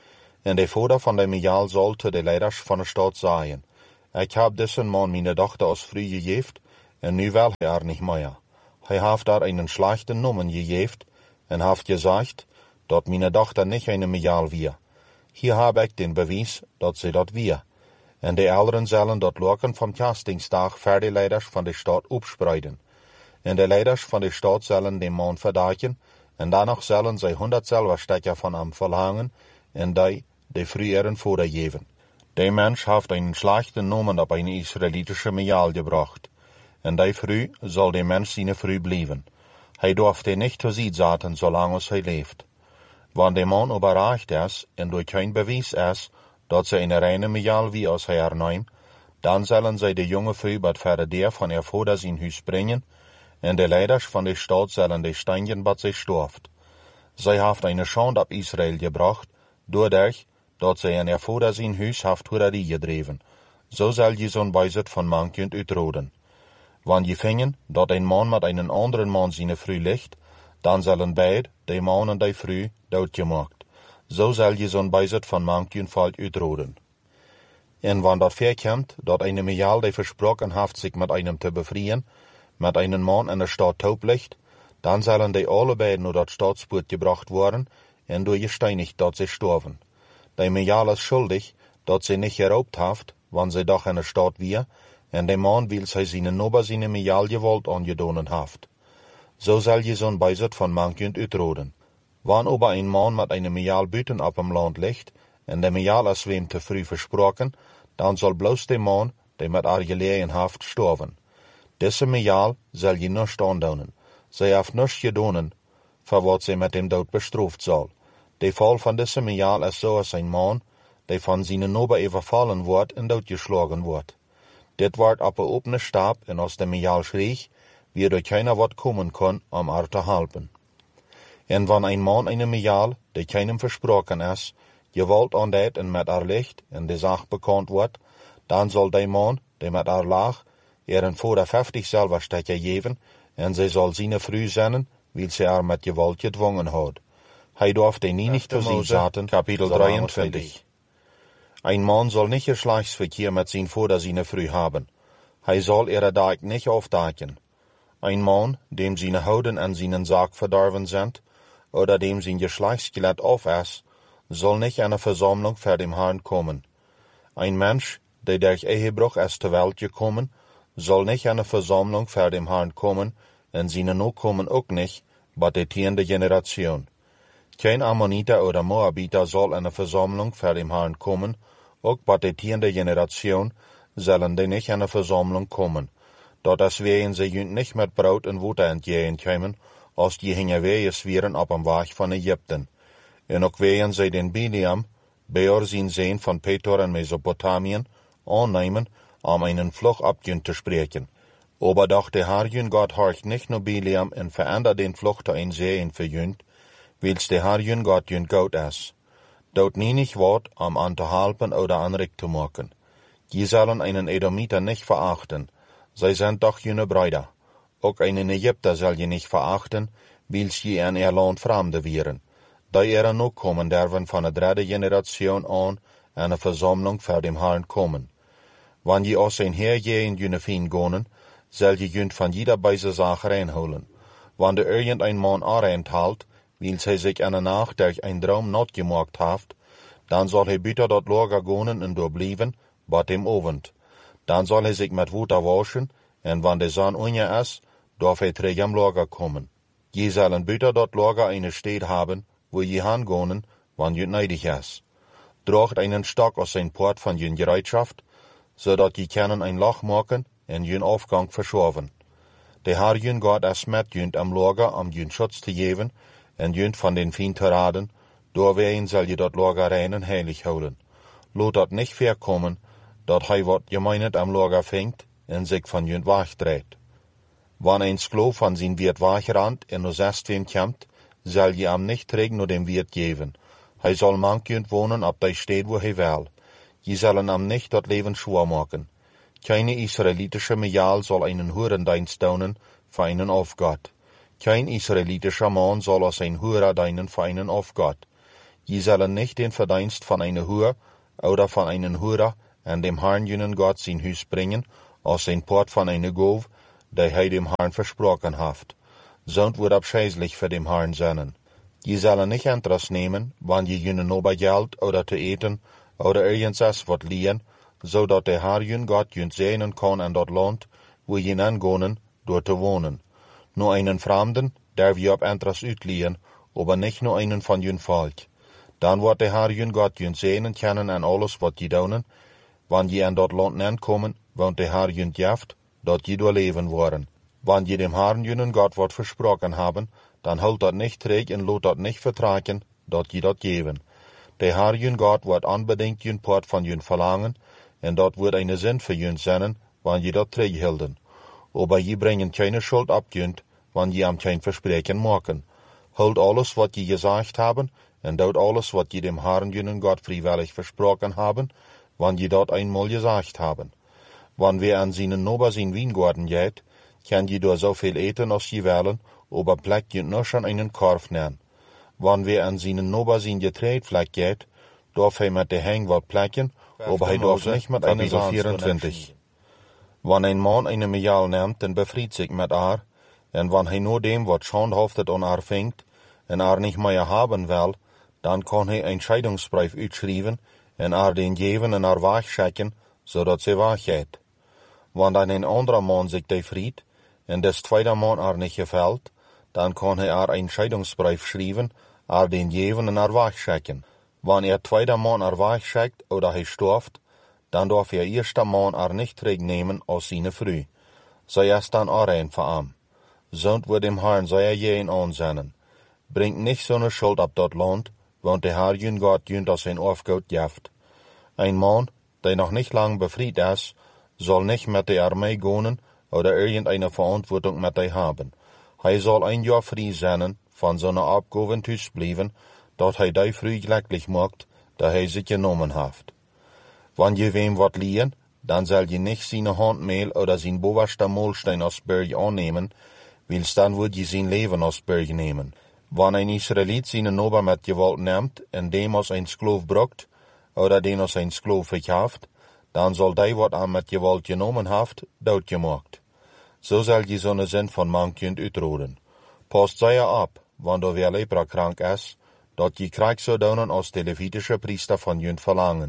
En de vader van de Mijaal zal te de leiders van de stad zeggen, ik heb deze man mijn dochter als vrouw gegeven, en nu wil hij er niet meer. Hij heeft daar een slechte noemen gegeven, en heeft gezegd, dat mijn dochter niet een Mijaal weer. Hier heb ik den bewijs, dat ze dat weer. En de ouderen zullen dat loken van Kastingsdag voor de leiders van de stad opspreiden. En de leiders van de stad zullen den man verdaken, en danach zullen zij honderd zilverstekken van hem verlangen, en die de früheren vader geven. De mens heeft een slechte noemen op een Israëlitische Mijaal gebracht, en die vrouw zal de mens zijn vrouw blijven. Hij durfde niet te zien zaten, zolang als hij leeft. Wanneer de man überreicht is, en door geen bewijs is, dat ze een reine Mijaal wie als hij herneemt, dan zullen zij de jonge vrouw bij verder deur van haar vader zijn huis brengen, en de leiders van de stad zullen de steinen bij zij storft. Zij heeft een schande op Israël gebracht, doordat dat zij in haar vader zijn huis heeft hoererie gedreven. Zo zal je zo'n bijzet van mankend uitroden. Wanneer je vingen dat een man met een anderen man zijn vrouw ligt, dan zullen beide, de man en de vrouw, doodgemaakt. Zo zal je zo'n bijzet van mankend valt uitroden. En wanneer dat voorkomt, dat een Mijaal die versproken heeft zich met einem te bevrijen, met een man in de stad taub ligt, dan zullen die allebei naar dat staatspoort gebracht worden, en door gesteinigd dat ze sterven. De Mijaal is schuldig, dat ze niet geraubt heeft, wanneer ze doch in de stad weer, en de man wil zij zijn nober zijn Mijaal gewalt aangedonen heeft. Zo zal je zo'n bijzet van mankend uitroden. Wanneer aber een man met een Mijaal buiten op hem land ligt, en de Mijaal is wem te vroeg versproken, dan zal bloos de man, die met haar gelegen heeft, sterven. Deze Mijaal zal je niets aandoen. Zij heeft niets gedaan, voor wat zij met hem dood bestraft zal. De val van deze Mijaal is zoals een man, die van zijn nober overvallen wordt en doodgeslagen wordt. Dit wordt op een opene stap, en als de Mijaal schreeg, wie er keiner wat komen kon, om haar te helpen. En wanneer een man een Mijaal, die keinem versproken is, gewalt aandeed en met haar licht, en de zaak bekend wordt, dan zal de man, die met haar lag, er een vader vijftig zilverstekken geven, en zij zal zijn vrouw zenden, wil ze haar met gewalt gedwongen had. Hij durfde nie nicht te zien zaten, kapitel drieëntwintig. Een man zal niet geslachtsverkeer met zijn vader zijn vrouw hebben. Hij zal ihre dag niet afdaken. Een man, dem zijn houden en zijn zaak verdorven zijn, oder dem zijn geslachtsgelet af is, zal niet in een verzameling voor dem Herrn komen. Een mens, die durch Ehebruch is ter Welt gekommen, zal niet in een verzameling voor dem Herrn komen, en zijn Nachkommen ook niet, bij de tiende generation. Geen Ammoniter oder Moabiter zal in een verzameling voor dem Herrn komen, ook bij de tiende generation zullen die niet in een verzameling komen. Dat is wegen ze junt niet met brood en water entgegen komen, als die hingen weeën zwieren op een weg van Egypten. En ook wegen ze den Biliam, Beor zijn zoon van Petor in Mesopotamien, aannemen, om einen vlug abjun te spreken. Aber doch de Herrjun Gott horcht nicht nur Biliam en verändert den Fluch te een Seen verjünt, wils de Herrjun Gott jünt gout is. Dout nie nicht wat, um an te helpen oder anregt te maken. Je zullen einen Edomiter nicht verachten, zij sind doch jene Brüder. Ook einen Ägypter zal je nicht verachten, wils je in ihr Land Fremde wieren. Da ihre Nachkommen derven van de derde generation aan en een verzameling voor dem Herrn komen. Wanneer je als een Heer je in jene veen gonen, zal je junt van jeder bijze zaak reinholen. Wanneer irgend een man aanreinthalt, wils hij zich in de nacht durch een droom not gemaakt heeft, dan zal hij buiten dat lager gonen en doorblijven, bat dem Ovend. Dan zal hij zich met water waschen, en wanneer de zon onder is, darf hij terug am lager komen. Je zullen buiten dat lager eine stad hebben, wo je hangonen, wanneer je neidig is. Draagt einen stok aus zijn poort van je gereedschaft, zodat je kunnen een loch maken en je afgang verschoven. De Herrjun Gott is met junt am lager om je schutz te geven, en junt van den Feind te raden, doorwegen zal je dat lager rein en heilig houden. Laat dat niet voorkomen, dat hij wat gemeenet am lager vingt, en zich van junt wegdreht. Wanneer een skloof van zijn wirt wegrand en naar zestwem komt, zal je hem niet terug naar dem wirt geven. Hij zal mankend wonen op de stad wo hij wil. Je zullen hem niet dat leven schwer maken. Keine israelitische Mijaal zal einen Hurendienst doen für einen Aufgott. Kein israelitischer Mann soll als ein Hurer dienen für einen Aufgott. Je sollen nicht den Verdienst von einer Hure oder von einem Hurer an dem Herrn jenen Gott sein Hus bringen, aus den Port von einer Gov, der er dem Herrn versprochen haft. Sonst wird abscheulich für dem Herrn sein. Je sollen nicht Interesse nehmen, wann je jenen Ober Geld oder zu eten oder irgendwas wird liehen, so dat der Herr jün Gott jün sehen kann an dort Land, wo je angehen, dort zu wohnen. Nur einen Fremden, der wir ob Interesse utliehen, aber nicht nur einen von jün Volk. Dann wird der Herr jün Gott jün sehen kennen an alles, wat je doen, wann je an dort Land ankommen, want der Herr jün jaft, dort je leben worden. Wann je dem Herrn jünen Gott wat versprochen haben, dann holt dort nicht träg und lot dort nicht vertragen, dort je dort geben. Der Herr jün Gott wird unbedingt jün Port von jün verlangen, und dort wird eine Sinn für jün sein, wann je dort träg hielden. Aber je bringen keine Schuld abjünt, wann je am kein Versprechen machen. Holt alles, wat je gesagt haben, und dort alles, wat je dem Herrn jünen Gott freiwillig versprochen haben, wann je dort einmal gesagt haben. Wann wir an seinen Nober sein Weingarten geht, kann je dort so viel eten, als je wollen, aber pleck je nur schon einen Korf nehmen. Wann wir an seinen Nober sein Getreidfleck geht, darf er mit der Heng wat plecken, aber er darf nicht mit einer Sahn vierundzwanzig. Wann ein Mann eine Mejal nimmt, dann befried sich mit er, und wann er nur dem, wat schandhaftet an er fängt, und er nicht mehr haben will, dann kann er ein Scheidungsbrief utschreiben, und er den geben und er wegchecken, so dat sie weggeht. Wann dann ein anderer Mann sich befried, und des zweite Mann er nicht gefällt, dann kann er ein Scheidungsbrief schreiben, er den geben und er wegchecken. Wann er zweiter Mann er wegcheckt oder er stirbt, dann darf er erster Mann er nicht zurücknehmen aus seine Früh. Sei es dann auch ein für ihm. Sonst wird dem Herrn sei er jeden ansehen. Bringt nicht so eine Schuld ab dort Land, want der Herr jün Gott jünt aus ein Aufgut jaft. Ein Mann, der noch nicht lang befried ist, soll nicht mit der Armee gehen oder irgendeine Verantwortung mit ihr haben. Er soll ein Jahr frei sein, von seiner Abgaben Tüß bleiben, dat hij die früh glücklich macht, da hij sich genommen hat. Wann je wem wat liehen, dann soll je nicht seine Handmehl oder sein boberster Molstein aus Berg annehmen, wils dann wird je sein Leben aus Berg nehmen. Wann ein Israelit seine Nober mit Gewalt nimmt, und dem aus ein Sklav brucht, oder den aus ein Sklav verkauft, dann soll die, wat er mit Gewalt genommen hat, dood gemacht. So soll je so eine Sinn von mankend utroden. Passt sei er ab, wann du wer lepra krank ist, dat je krijgt so doen als de Levitische Priester von jünt verlangen.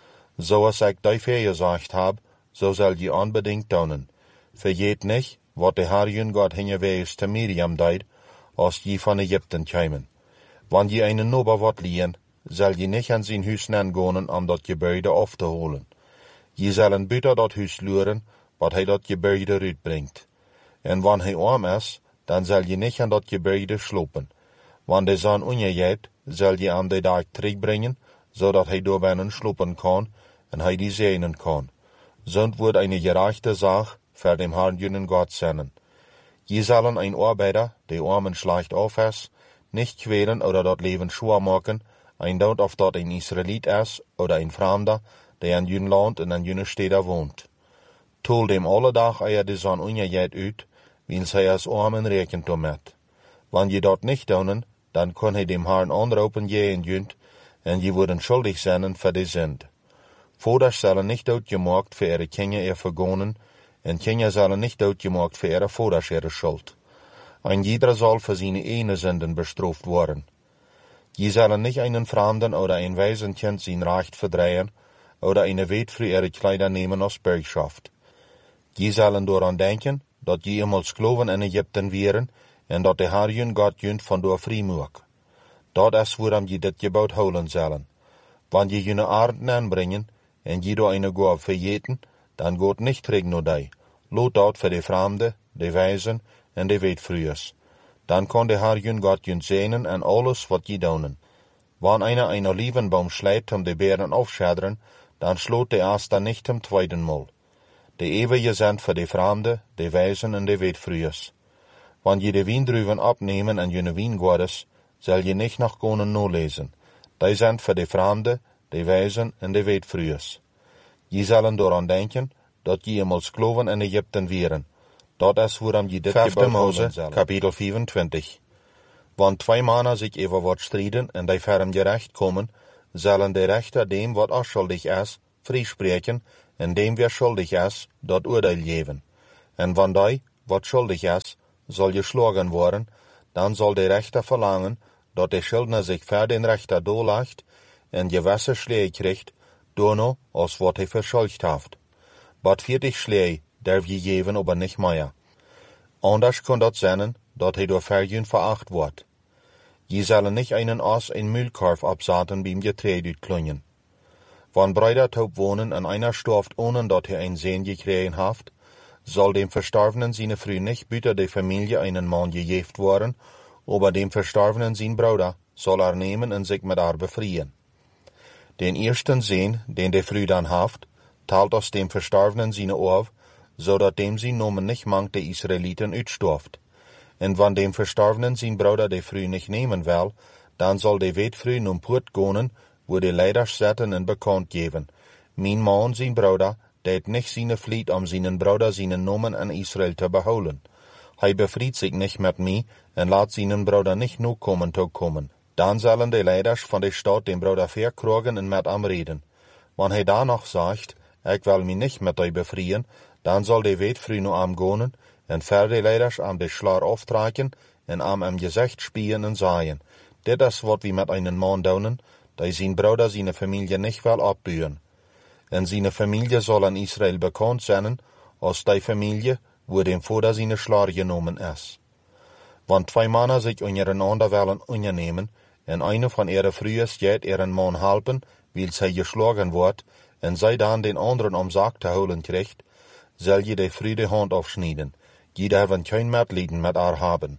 So als ik die für gesagt hab, so soll je unbedingt doen. Vergeet nicht, wat der Herr jün Gott hingewees te Miriam deed, als je von Ägypten kämen. Wann je einen Nober wat liehen, soll je nicht an sein Hus gehen, um dat Gebäude aufzuholen. Je sollen büter dat Hus luren, wat hij dat Gebäude uitbringt. En wann hij arm is, dann soll je nicht an dat Gebäude slopen. Wann de Sonne untergeht, soll je an de Dag terugbringen, so dat hij door binnen slopen kann, en hij die sehnen kann. Sonst wird eine gerechte Sache für dem Herrn jünen Gott sein. Je sollen ein Arbeiter, der armen schlecht auf ist, nicht quälen oder dort Leben schwer machen, ein dort auf dort ein Israelit ist oder ein Fremder, der an jün Land und an jüne Städte wohnt. Tol dem alle Tag eier die Sonne untergeht ut, wils hij als armen rechnet damit. Wann je dort nicht tun, dann kann hij dem Herrn anrufen je jünt, en je worden schuldig sein für die Sünd. Voders sollen nicht uitgemaakt für ihre Kinder ihr Vergonen, en Kinder sollen nicht uitgemaakt für ihre Voders ihre Schuld. Ein jeder soll für seine eigenen Sünden bestraft worden. Je sollen nicht einen Fremden oder ein Waisenkind sein Recht verdrehen, oder eine Wet für ihre Kleider nehmen als Bürgschaft. Je sollen daran denken, dat je einmal Sklaven in Ägypten wären, en dat de Herr jün Gott jünt von door vrij moek. Dat is waarom je dit gebouw houden zullen. Wann je jüne Arden aanbrengen, en je door eine Gabe verjeten, dan gaat nicht terug naar die. Lot dat voor de Fremde, de Wijzen en de Weetvrühers. Dan kan de Herr jün Gott jünt sehnen en alles wat je doen. Wann einer einen Olivenbaum schlägt, um de Beeren aufschädern, dan sloot de erste nicht zum zweiten Mal. De ewige sind für de Fremde, de Wijzen en de Weetvrühers. Wann je de Wiendruven abnehmen en jene Wiengoordes, zal je nicht nach Gonen no lesen. Die sind für de Fremde, de Wijzen en de Weetvrühers. Je zullen daran denken, dat je eenmaal Sklaven in Ägypten wären. Dat is waarom je dit gebouw houden zullen. Kapitel vierundzwanzig. Want twee mannen zich over wat strijden en die ferm gerecht komen, zullen de rechter dem wat onschuldig is, vrijspreken, en dem weer schuldig is, dat oordeel geven. En van die, wat schuldig is, zal geschlagen worden, dan zal de rechter verlangen, dat de schuldner zich voor den rechter doorlegt, en gewisse schlee krijgt, dono als wat hij verschuldigd heeft. Wat vierzig schlee darf je geven, aber nicht mehr. Anders kan dat zijn, dat hij door verjun veracht wordt. Je zullen niet einen Ass in Mühlkorf absaten beim Getreide uitklunjen. Wann Brüder taub wohnen en einer storft ohne dat hij ein Sehn gekregen haft, soll dem Verstorbenen seine Früh nicht büter de Familie einen Mann gejeft worden, aber dem Verstorbenen sein Bruder soll er nehmen en sich mit er befriehen. Den ersten Sehn, den de Früh dann haft, teilt aus dem Verstorbenen seine auf, so dat dem sein Nomen nicht mangt de Israeliten uitstorft. En wann dem Verstorbenen sein Bruder de Früh nicht nehmen will, dann soll de Wetfrüh nun put gonen, wo de Leiders zetten en bekannt geven. Mijn Mann sein Bruder, deed nicht seine Vliet om seinen Bruder seinen Nomen in Israel te behouden. Hij befriet sich nicht mit mir en laat seinen Bruder nicht nu kommen te kommen. Dan zullen de Leiders van de stad den Bruder verkrogen en met am reden. Wann hij danach sagt, ik wil mich nicht mit euch befrieren, dan zal de Wetfrüh nu am gonen, en ver de Leiders am de Schlar auftragen, en am am Gesicht spielen en sagen, dit is wat we met einen Mann doen, die zijn Bruder seine Familie nicht will abbühen. En seine Familie soll in Israel bekannt sein, als die Familie, wo dem Vater seine Schlar genommen ist. Wann zwei Männer sich untereinander wollen unternehmen, en eine von ihrer Frühes geht ihren Mann helfen, weil sie geschlagen wird, en sie dann den anderen um Sack zu holen kriegt, soll je de Früh die Hand aufschneiden. Jeder haben kein Mitleiden mit er haben.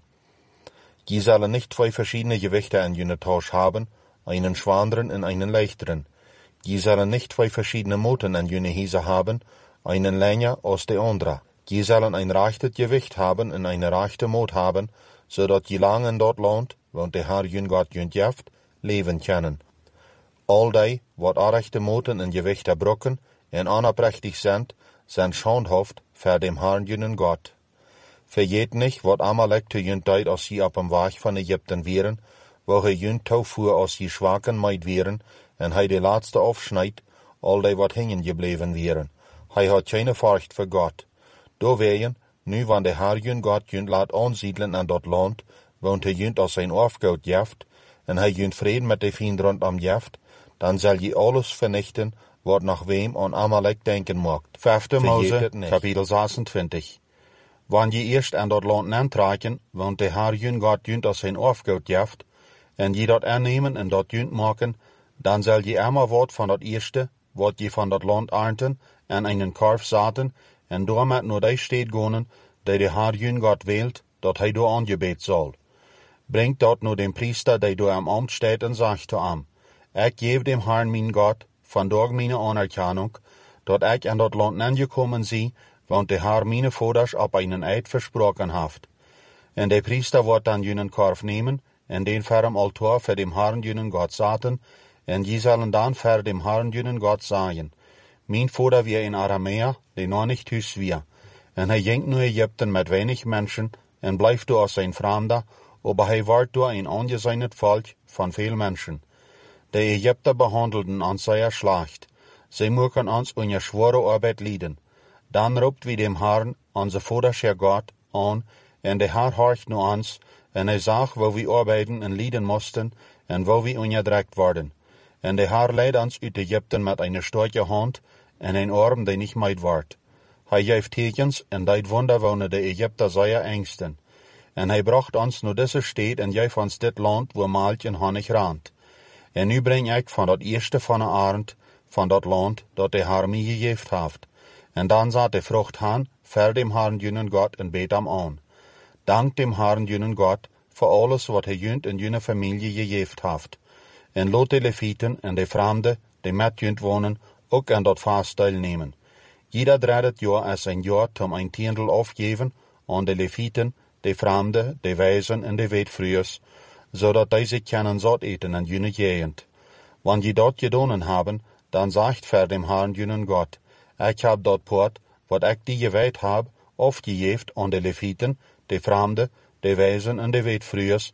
Je sollen nicht zwei verschiedene Gewichte in jene Tausch haben, einen schwanderen und einen leichteren. Je sollen nicht zwei verschiedene Moten in jene Hise haben, einen länger als der andere. Je sollen ein rechtes Gewicht haben und eine rechte Mot haben, so dat je lang in dort lohnt, want der Herr jün Gott jünt jeft, leben können. All die, wat rechte Moten en Gewichte brocken en onoprechtig sind, sind schandhaft für dem Herrn jünen Gott. Vergeet nicht, wat Amalek te jünt deed als sie ab dem Weg von Ägypten wären, wo hij jünt toefuhr als sie schwaken meid wären, en hij de laatste aufschneit, all die wat hängen gebleven wären. Hij hat keine Furcht für Gott. Do wehen, nu wann der Herr jün Gott jünt laat ansiedeln an dat Land, woont hij jünt als sein Aufgaut jeft, en hij jünt Frieden mit de Fiend rondom jeft, dan zal je alles vernichten, wat nach wem an Amalek denken mocht. Vijfde Mose, Kapitel zesentwintig. Wann je eerst aan dat land nantraken, woont de Herr jün Gott jünt als sein Aufgaut jeft, en je dat aannemen en dat jünt maken, dan zal je immer wat van dat eerste, wat je van dat land ernten, en einen Korf zaten, en daarmet naar die steed gonen, die de Herr jün Gott wählt, dat hij door aangebeet zal. Brengt dat naar dem Priester, die door am Amt steht, en zegt te am, ik geef dem Herrn mijn Gott, vandaag mijn anerkennung, dat ik aan dat land aangekommen zie, want de Herr meine Vaters op einen Eid versprochen haft. En de Priester wordt dan jünen Korf nemen, en den ferm Altar für dem Herrn jünen Gott zaten, en je zullen dan für dem Herrn jünen Gott sagen, mein Vater wie in Aramäer, der noch nicht hüs wir, en hij ging nu Ägypten mit wenig Menschen, en blijft du als ein Fremder, aber hij wordt door ein angesegnet Volk von viel Menschen. De Ägypter behandelten uns sehr schlecht, sie mögen uns unter schwere Arbeit leiden. Dann roept wie dem Herrn, unser Vater Gott, an, en de Herr horcht nu uns, en hij zag wo wir arbeiten en leiden mussten, en wo wir unterdrückt worden. En de Herr leidt ons uit Ägypten met eine starke Hand, en een arm die nicht meid wordt. Hij geeft tekens, en deed wunder wonen de Ägypter zeer ängsten. En hij bracht ons naar deze stad, en geeft ons dit land, wo Melk en Honig randt. En nu breng ik van dat eerste van de arend, van dat land, dat de Herr mij gegeven heeft. En dan zat de vrucht aan, ver dem Herrn jünen Gott en beet hem aan. Dank dem Herrn jünen Gott, voor alles wat hij jünt en jüne familie gegeven heeft. En laat de Levieten en de Fremden, die met jünt wonen, ook aan dat vast deelnemen. Jeder dreidet jaar is een jaar om een tiendel afgeven aan de Levieten, de Fremden, de Wijzen en de Wetfrühers, zodat die zich kunnen zat eten in jüne gegend. Wann je dat gedaan hebben, dan zegt ver dem Herrn jünen Gott, ik heb dat poort, wat ik die gewijd heb, afgegeven aan de Levieten, de Fremden, de Wijzen en de Wetfrühers,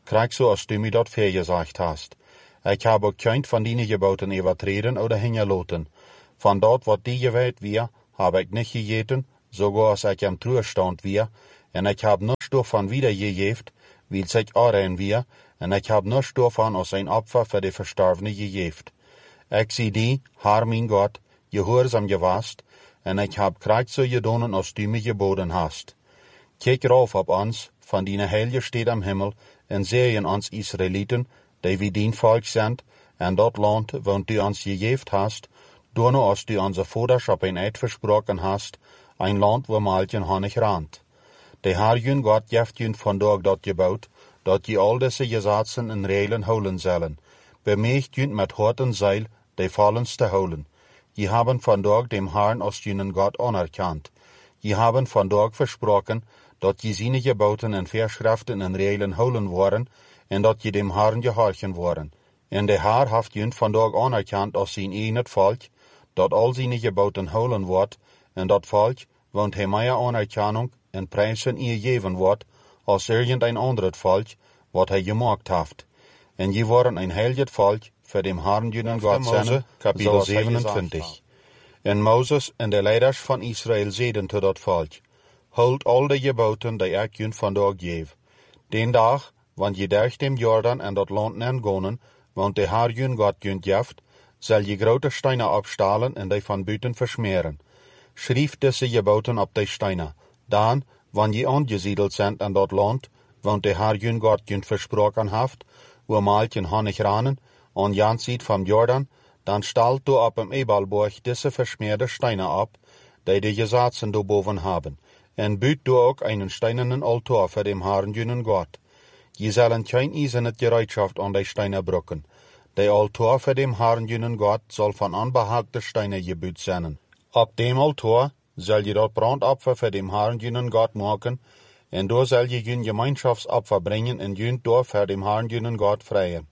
krieg so, als du mir dort vergesagt hast. Ich habe auch kein von deinen Geboten übertreten oder hingeloten. Von dort, wat die gewählt wir, habe ich nicht gegeten, sogar als ich am Truhestand wir, en ich hab nichts davon wiedergegeben, weil sich auch wir, en ich hab nichts davon als ein Opfer für die Verstorbene gegeben. Ich sie die, Herr mein Gott, gehorsam gewast, en ich hab krieg so gedonen, als du mir geboten hast. Kijk rauf op ons, van die Heilige steht am Himmel, en sehen uns Israeliten, die wie dien Volk sind, en dat Land, wo du uns gegeben hast, doorno als du onze Voders op een Eid versprochen hast, ein Land, wo Malchen Honig rand. De Herr jün Gott geeft jün vandaag dat gebouwd, dat je al deze gesetzen in Reilen holen zullen. Bemeegt jün met hart en zeil, de vallens te holen. Je haben vandaag dem Herrn als jünen Gott anerkannt. Je haben vandaag versprochen, dat je seine Geboten en Verschriften in Reilen holen worden, en dat je dem Herrn gehorchen worden. En de Herr heeft jün vandaag anerkannt als zijn eenet volk, dat al seine Geboten holen wordt, en dat volk, woont hij meer anerkennung en prijzen ihr geven wordt, als irgendein anderes volk, wat hij gemaakt heeft. En je worden een heilig volk, voor dem Herrn jünen Gott zijn, kapitel zevenentwintig. En Moses en de leiders van Israël zeiden tot dat volk, holt al de geboten die ik jün vandaag geef. Den dag, want je durch dem Jordan en dat land nengonen, want de Herr jün Gott jün jeft, zal je grote steinen opstalen en die van buiten versmeren. Schrift deze geboten op de steinen. Dan, wanneer je angesiedelt zijn in dat land, want de Herr jün Gott jün versproken heeft, wo malchen Honig ranen, an Jan ziet van Jordan, dan stalt du op dem Ebalborg diese verschmierte Steine ab, die die Gesetzen do boven haben, en büt du auch einen steinernen Altar für dem Herrn jünen Gott. Je sollen kein eisernet Gereitschaft an die Steine brücken. Der Altar für dem Herrn jünen Gott soll von anbehagten Steinen gebüht sein. Ab dem Altar soll je dort Brandopfer für dem Herrn jünen Gott machen, en da soll je jün Gemeinschaftsopfer bringen en jün dort für dem Herrn jünen Gott freien.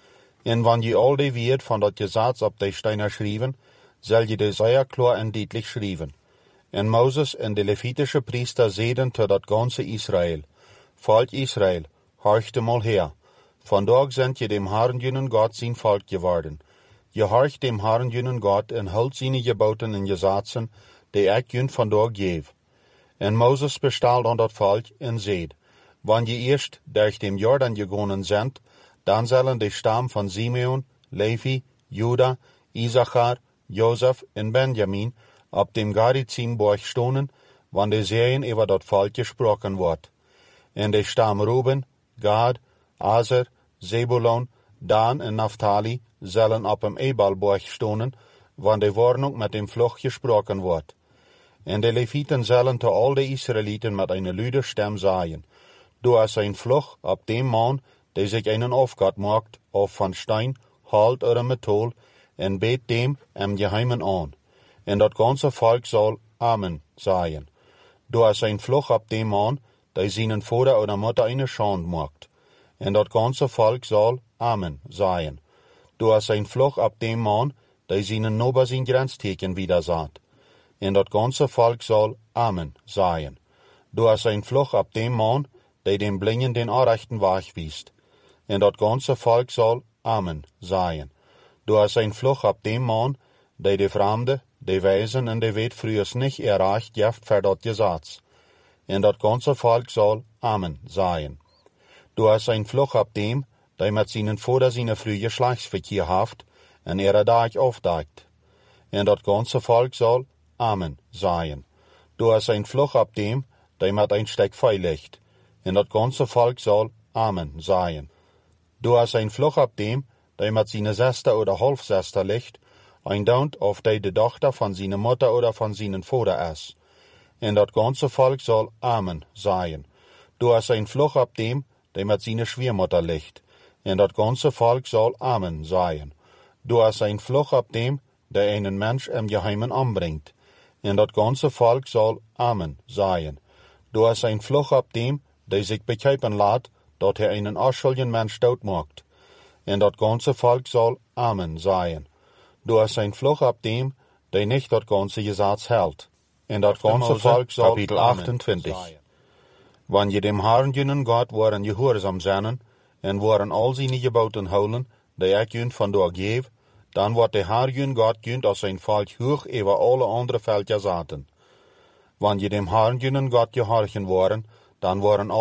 En wann je al die Wert von dat Gesetz op die Steine schrijven, soll je de sehr klar en deutlich schrijven. En Moses en de levitische Priester zeiden tot dat ganze Israel, Volk Israel, horchte mal her. Vandaag sind je dem Herrn jünen Gott sein Volk geworden. Je horcht dem Herrn jünen Gott en hult seine Geboten en Gesetzen, die ik jün vandaag geef. En Moses bestalt an dat Volk en zeid, wann je eerst durch dem Jordan gegangen sind, dann sollen die Stamm von Simeon, Levi, Juda, Issachar, Josef und Benjamin ab dem Gerizimborg stonen, wann die sehen über dat Volk gesprochen wird. Und die Stamm Ruben, Gad, Aser, Zebulon, Dan und Naphtali sollen ab dem Ebalborg stonen, wann die Warnung mit dem Fluch gesprochen wird. Und die Leviten sollen zu all die Israeliten mit einer lüde Stimme sagen, du hast ein Fluch ab dem Mann, der sich einen Aufgott macht, auf von Stein, Halt oder Metall, en bet dem im Geheimen an. En dat ganze Volk soll Amen sagen. Du hast ein Fluch ab dem Mann, der seinen Vater oder Mutter eine Schande macht. En dat ganze Volk soll Amen sagen. Du hast ein Fluch ab dem Mann, der seinen Nober sein Grenzteken wieder sagt. En dat ganze Volk soll Amen sagen. Du hast ein Fluch ab dem Mann, der dem Blingen den Anrechten Weg wiest. En dat ganze Volk soll Amen sagen. Du hast ein Fluch ab dem Mann, der die Fremde, die Weisen und die Wet frühers nicht erreicht jeft für dat Gesetz. En dat ganze Volk soll Amen sagen. Du hast ein Fluch ab dem, der mit seinen Vater seine frühe Geschlechtsverkehr haft, en ihre Tag aufdeckt. En dat ganze Volk soll Amen sagen. Du hast ein Fluch ab dem, der mit ein Steck Feuer legt. En dat ganze Volk soll Amen sagen. Du hast ein Fluch ab dem, der mit seine Schwester oder Halbschwester legt, ein Daunt auf die die Tochter von seiner Mutter oder von seinen Vater ist. En dat ganze Volk soll Amen sagen. Du hast ein Fluch ab dem, der mit seiner Schwiegermutter legt. En dat ganze Volk soll Amen sagen. Du hast ein Fluch ab dem, der einen Mensch im Geheimen anbringt. En dat ganze Volk soll Amen sagen. Du hast ein Fluch ab dem, der sich begreifen lässt, dat er einen unschuldigen Mensch tot macht. En dat ganze Volk soll Amen sagen. Du hast ein Fluch ab dem, der nicht dat ganze Gesetz hält. En dat ganze Volk soll Kapitel achtentwintig. Wann je dem Herrn jünen Gott waren gehorsam seinen, en waren al zijn gebauten houden, die ik junt vandaag geef, dan wordt de Heer jun Gott junt als zijn volk hoog over alle andere veldjes zaten. Wanneer je dem Herrn jun Gott gehorchen waren, dan waren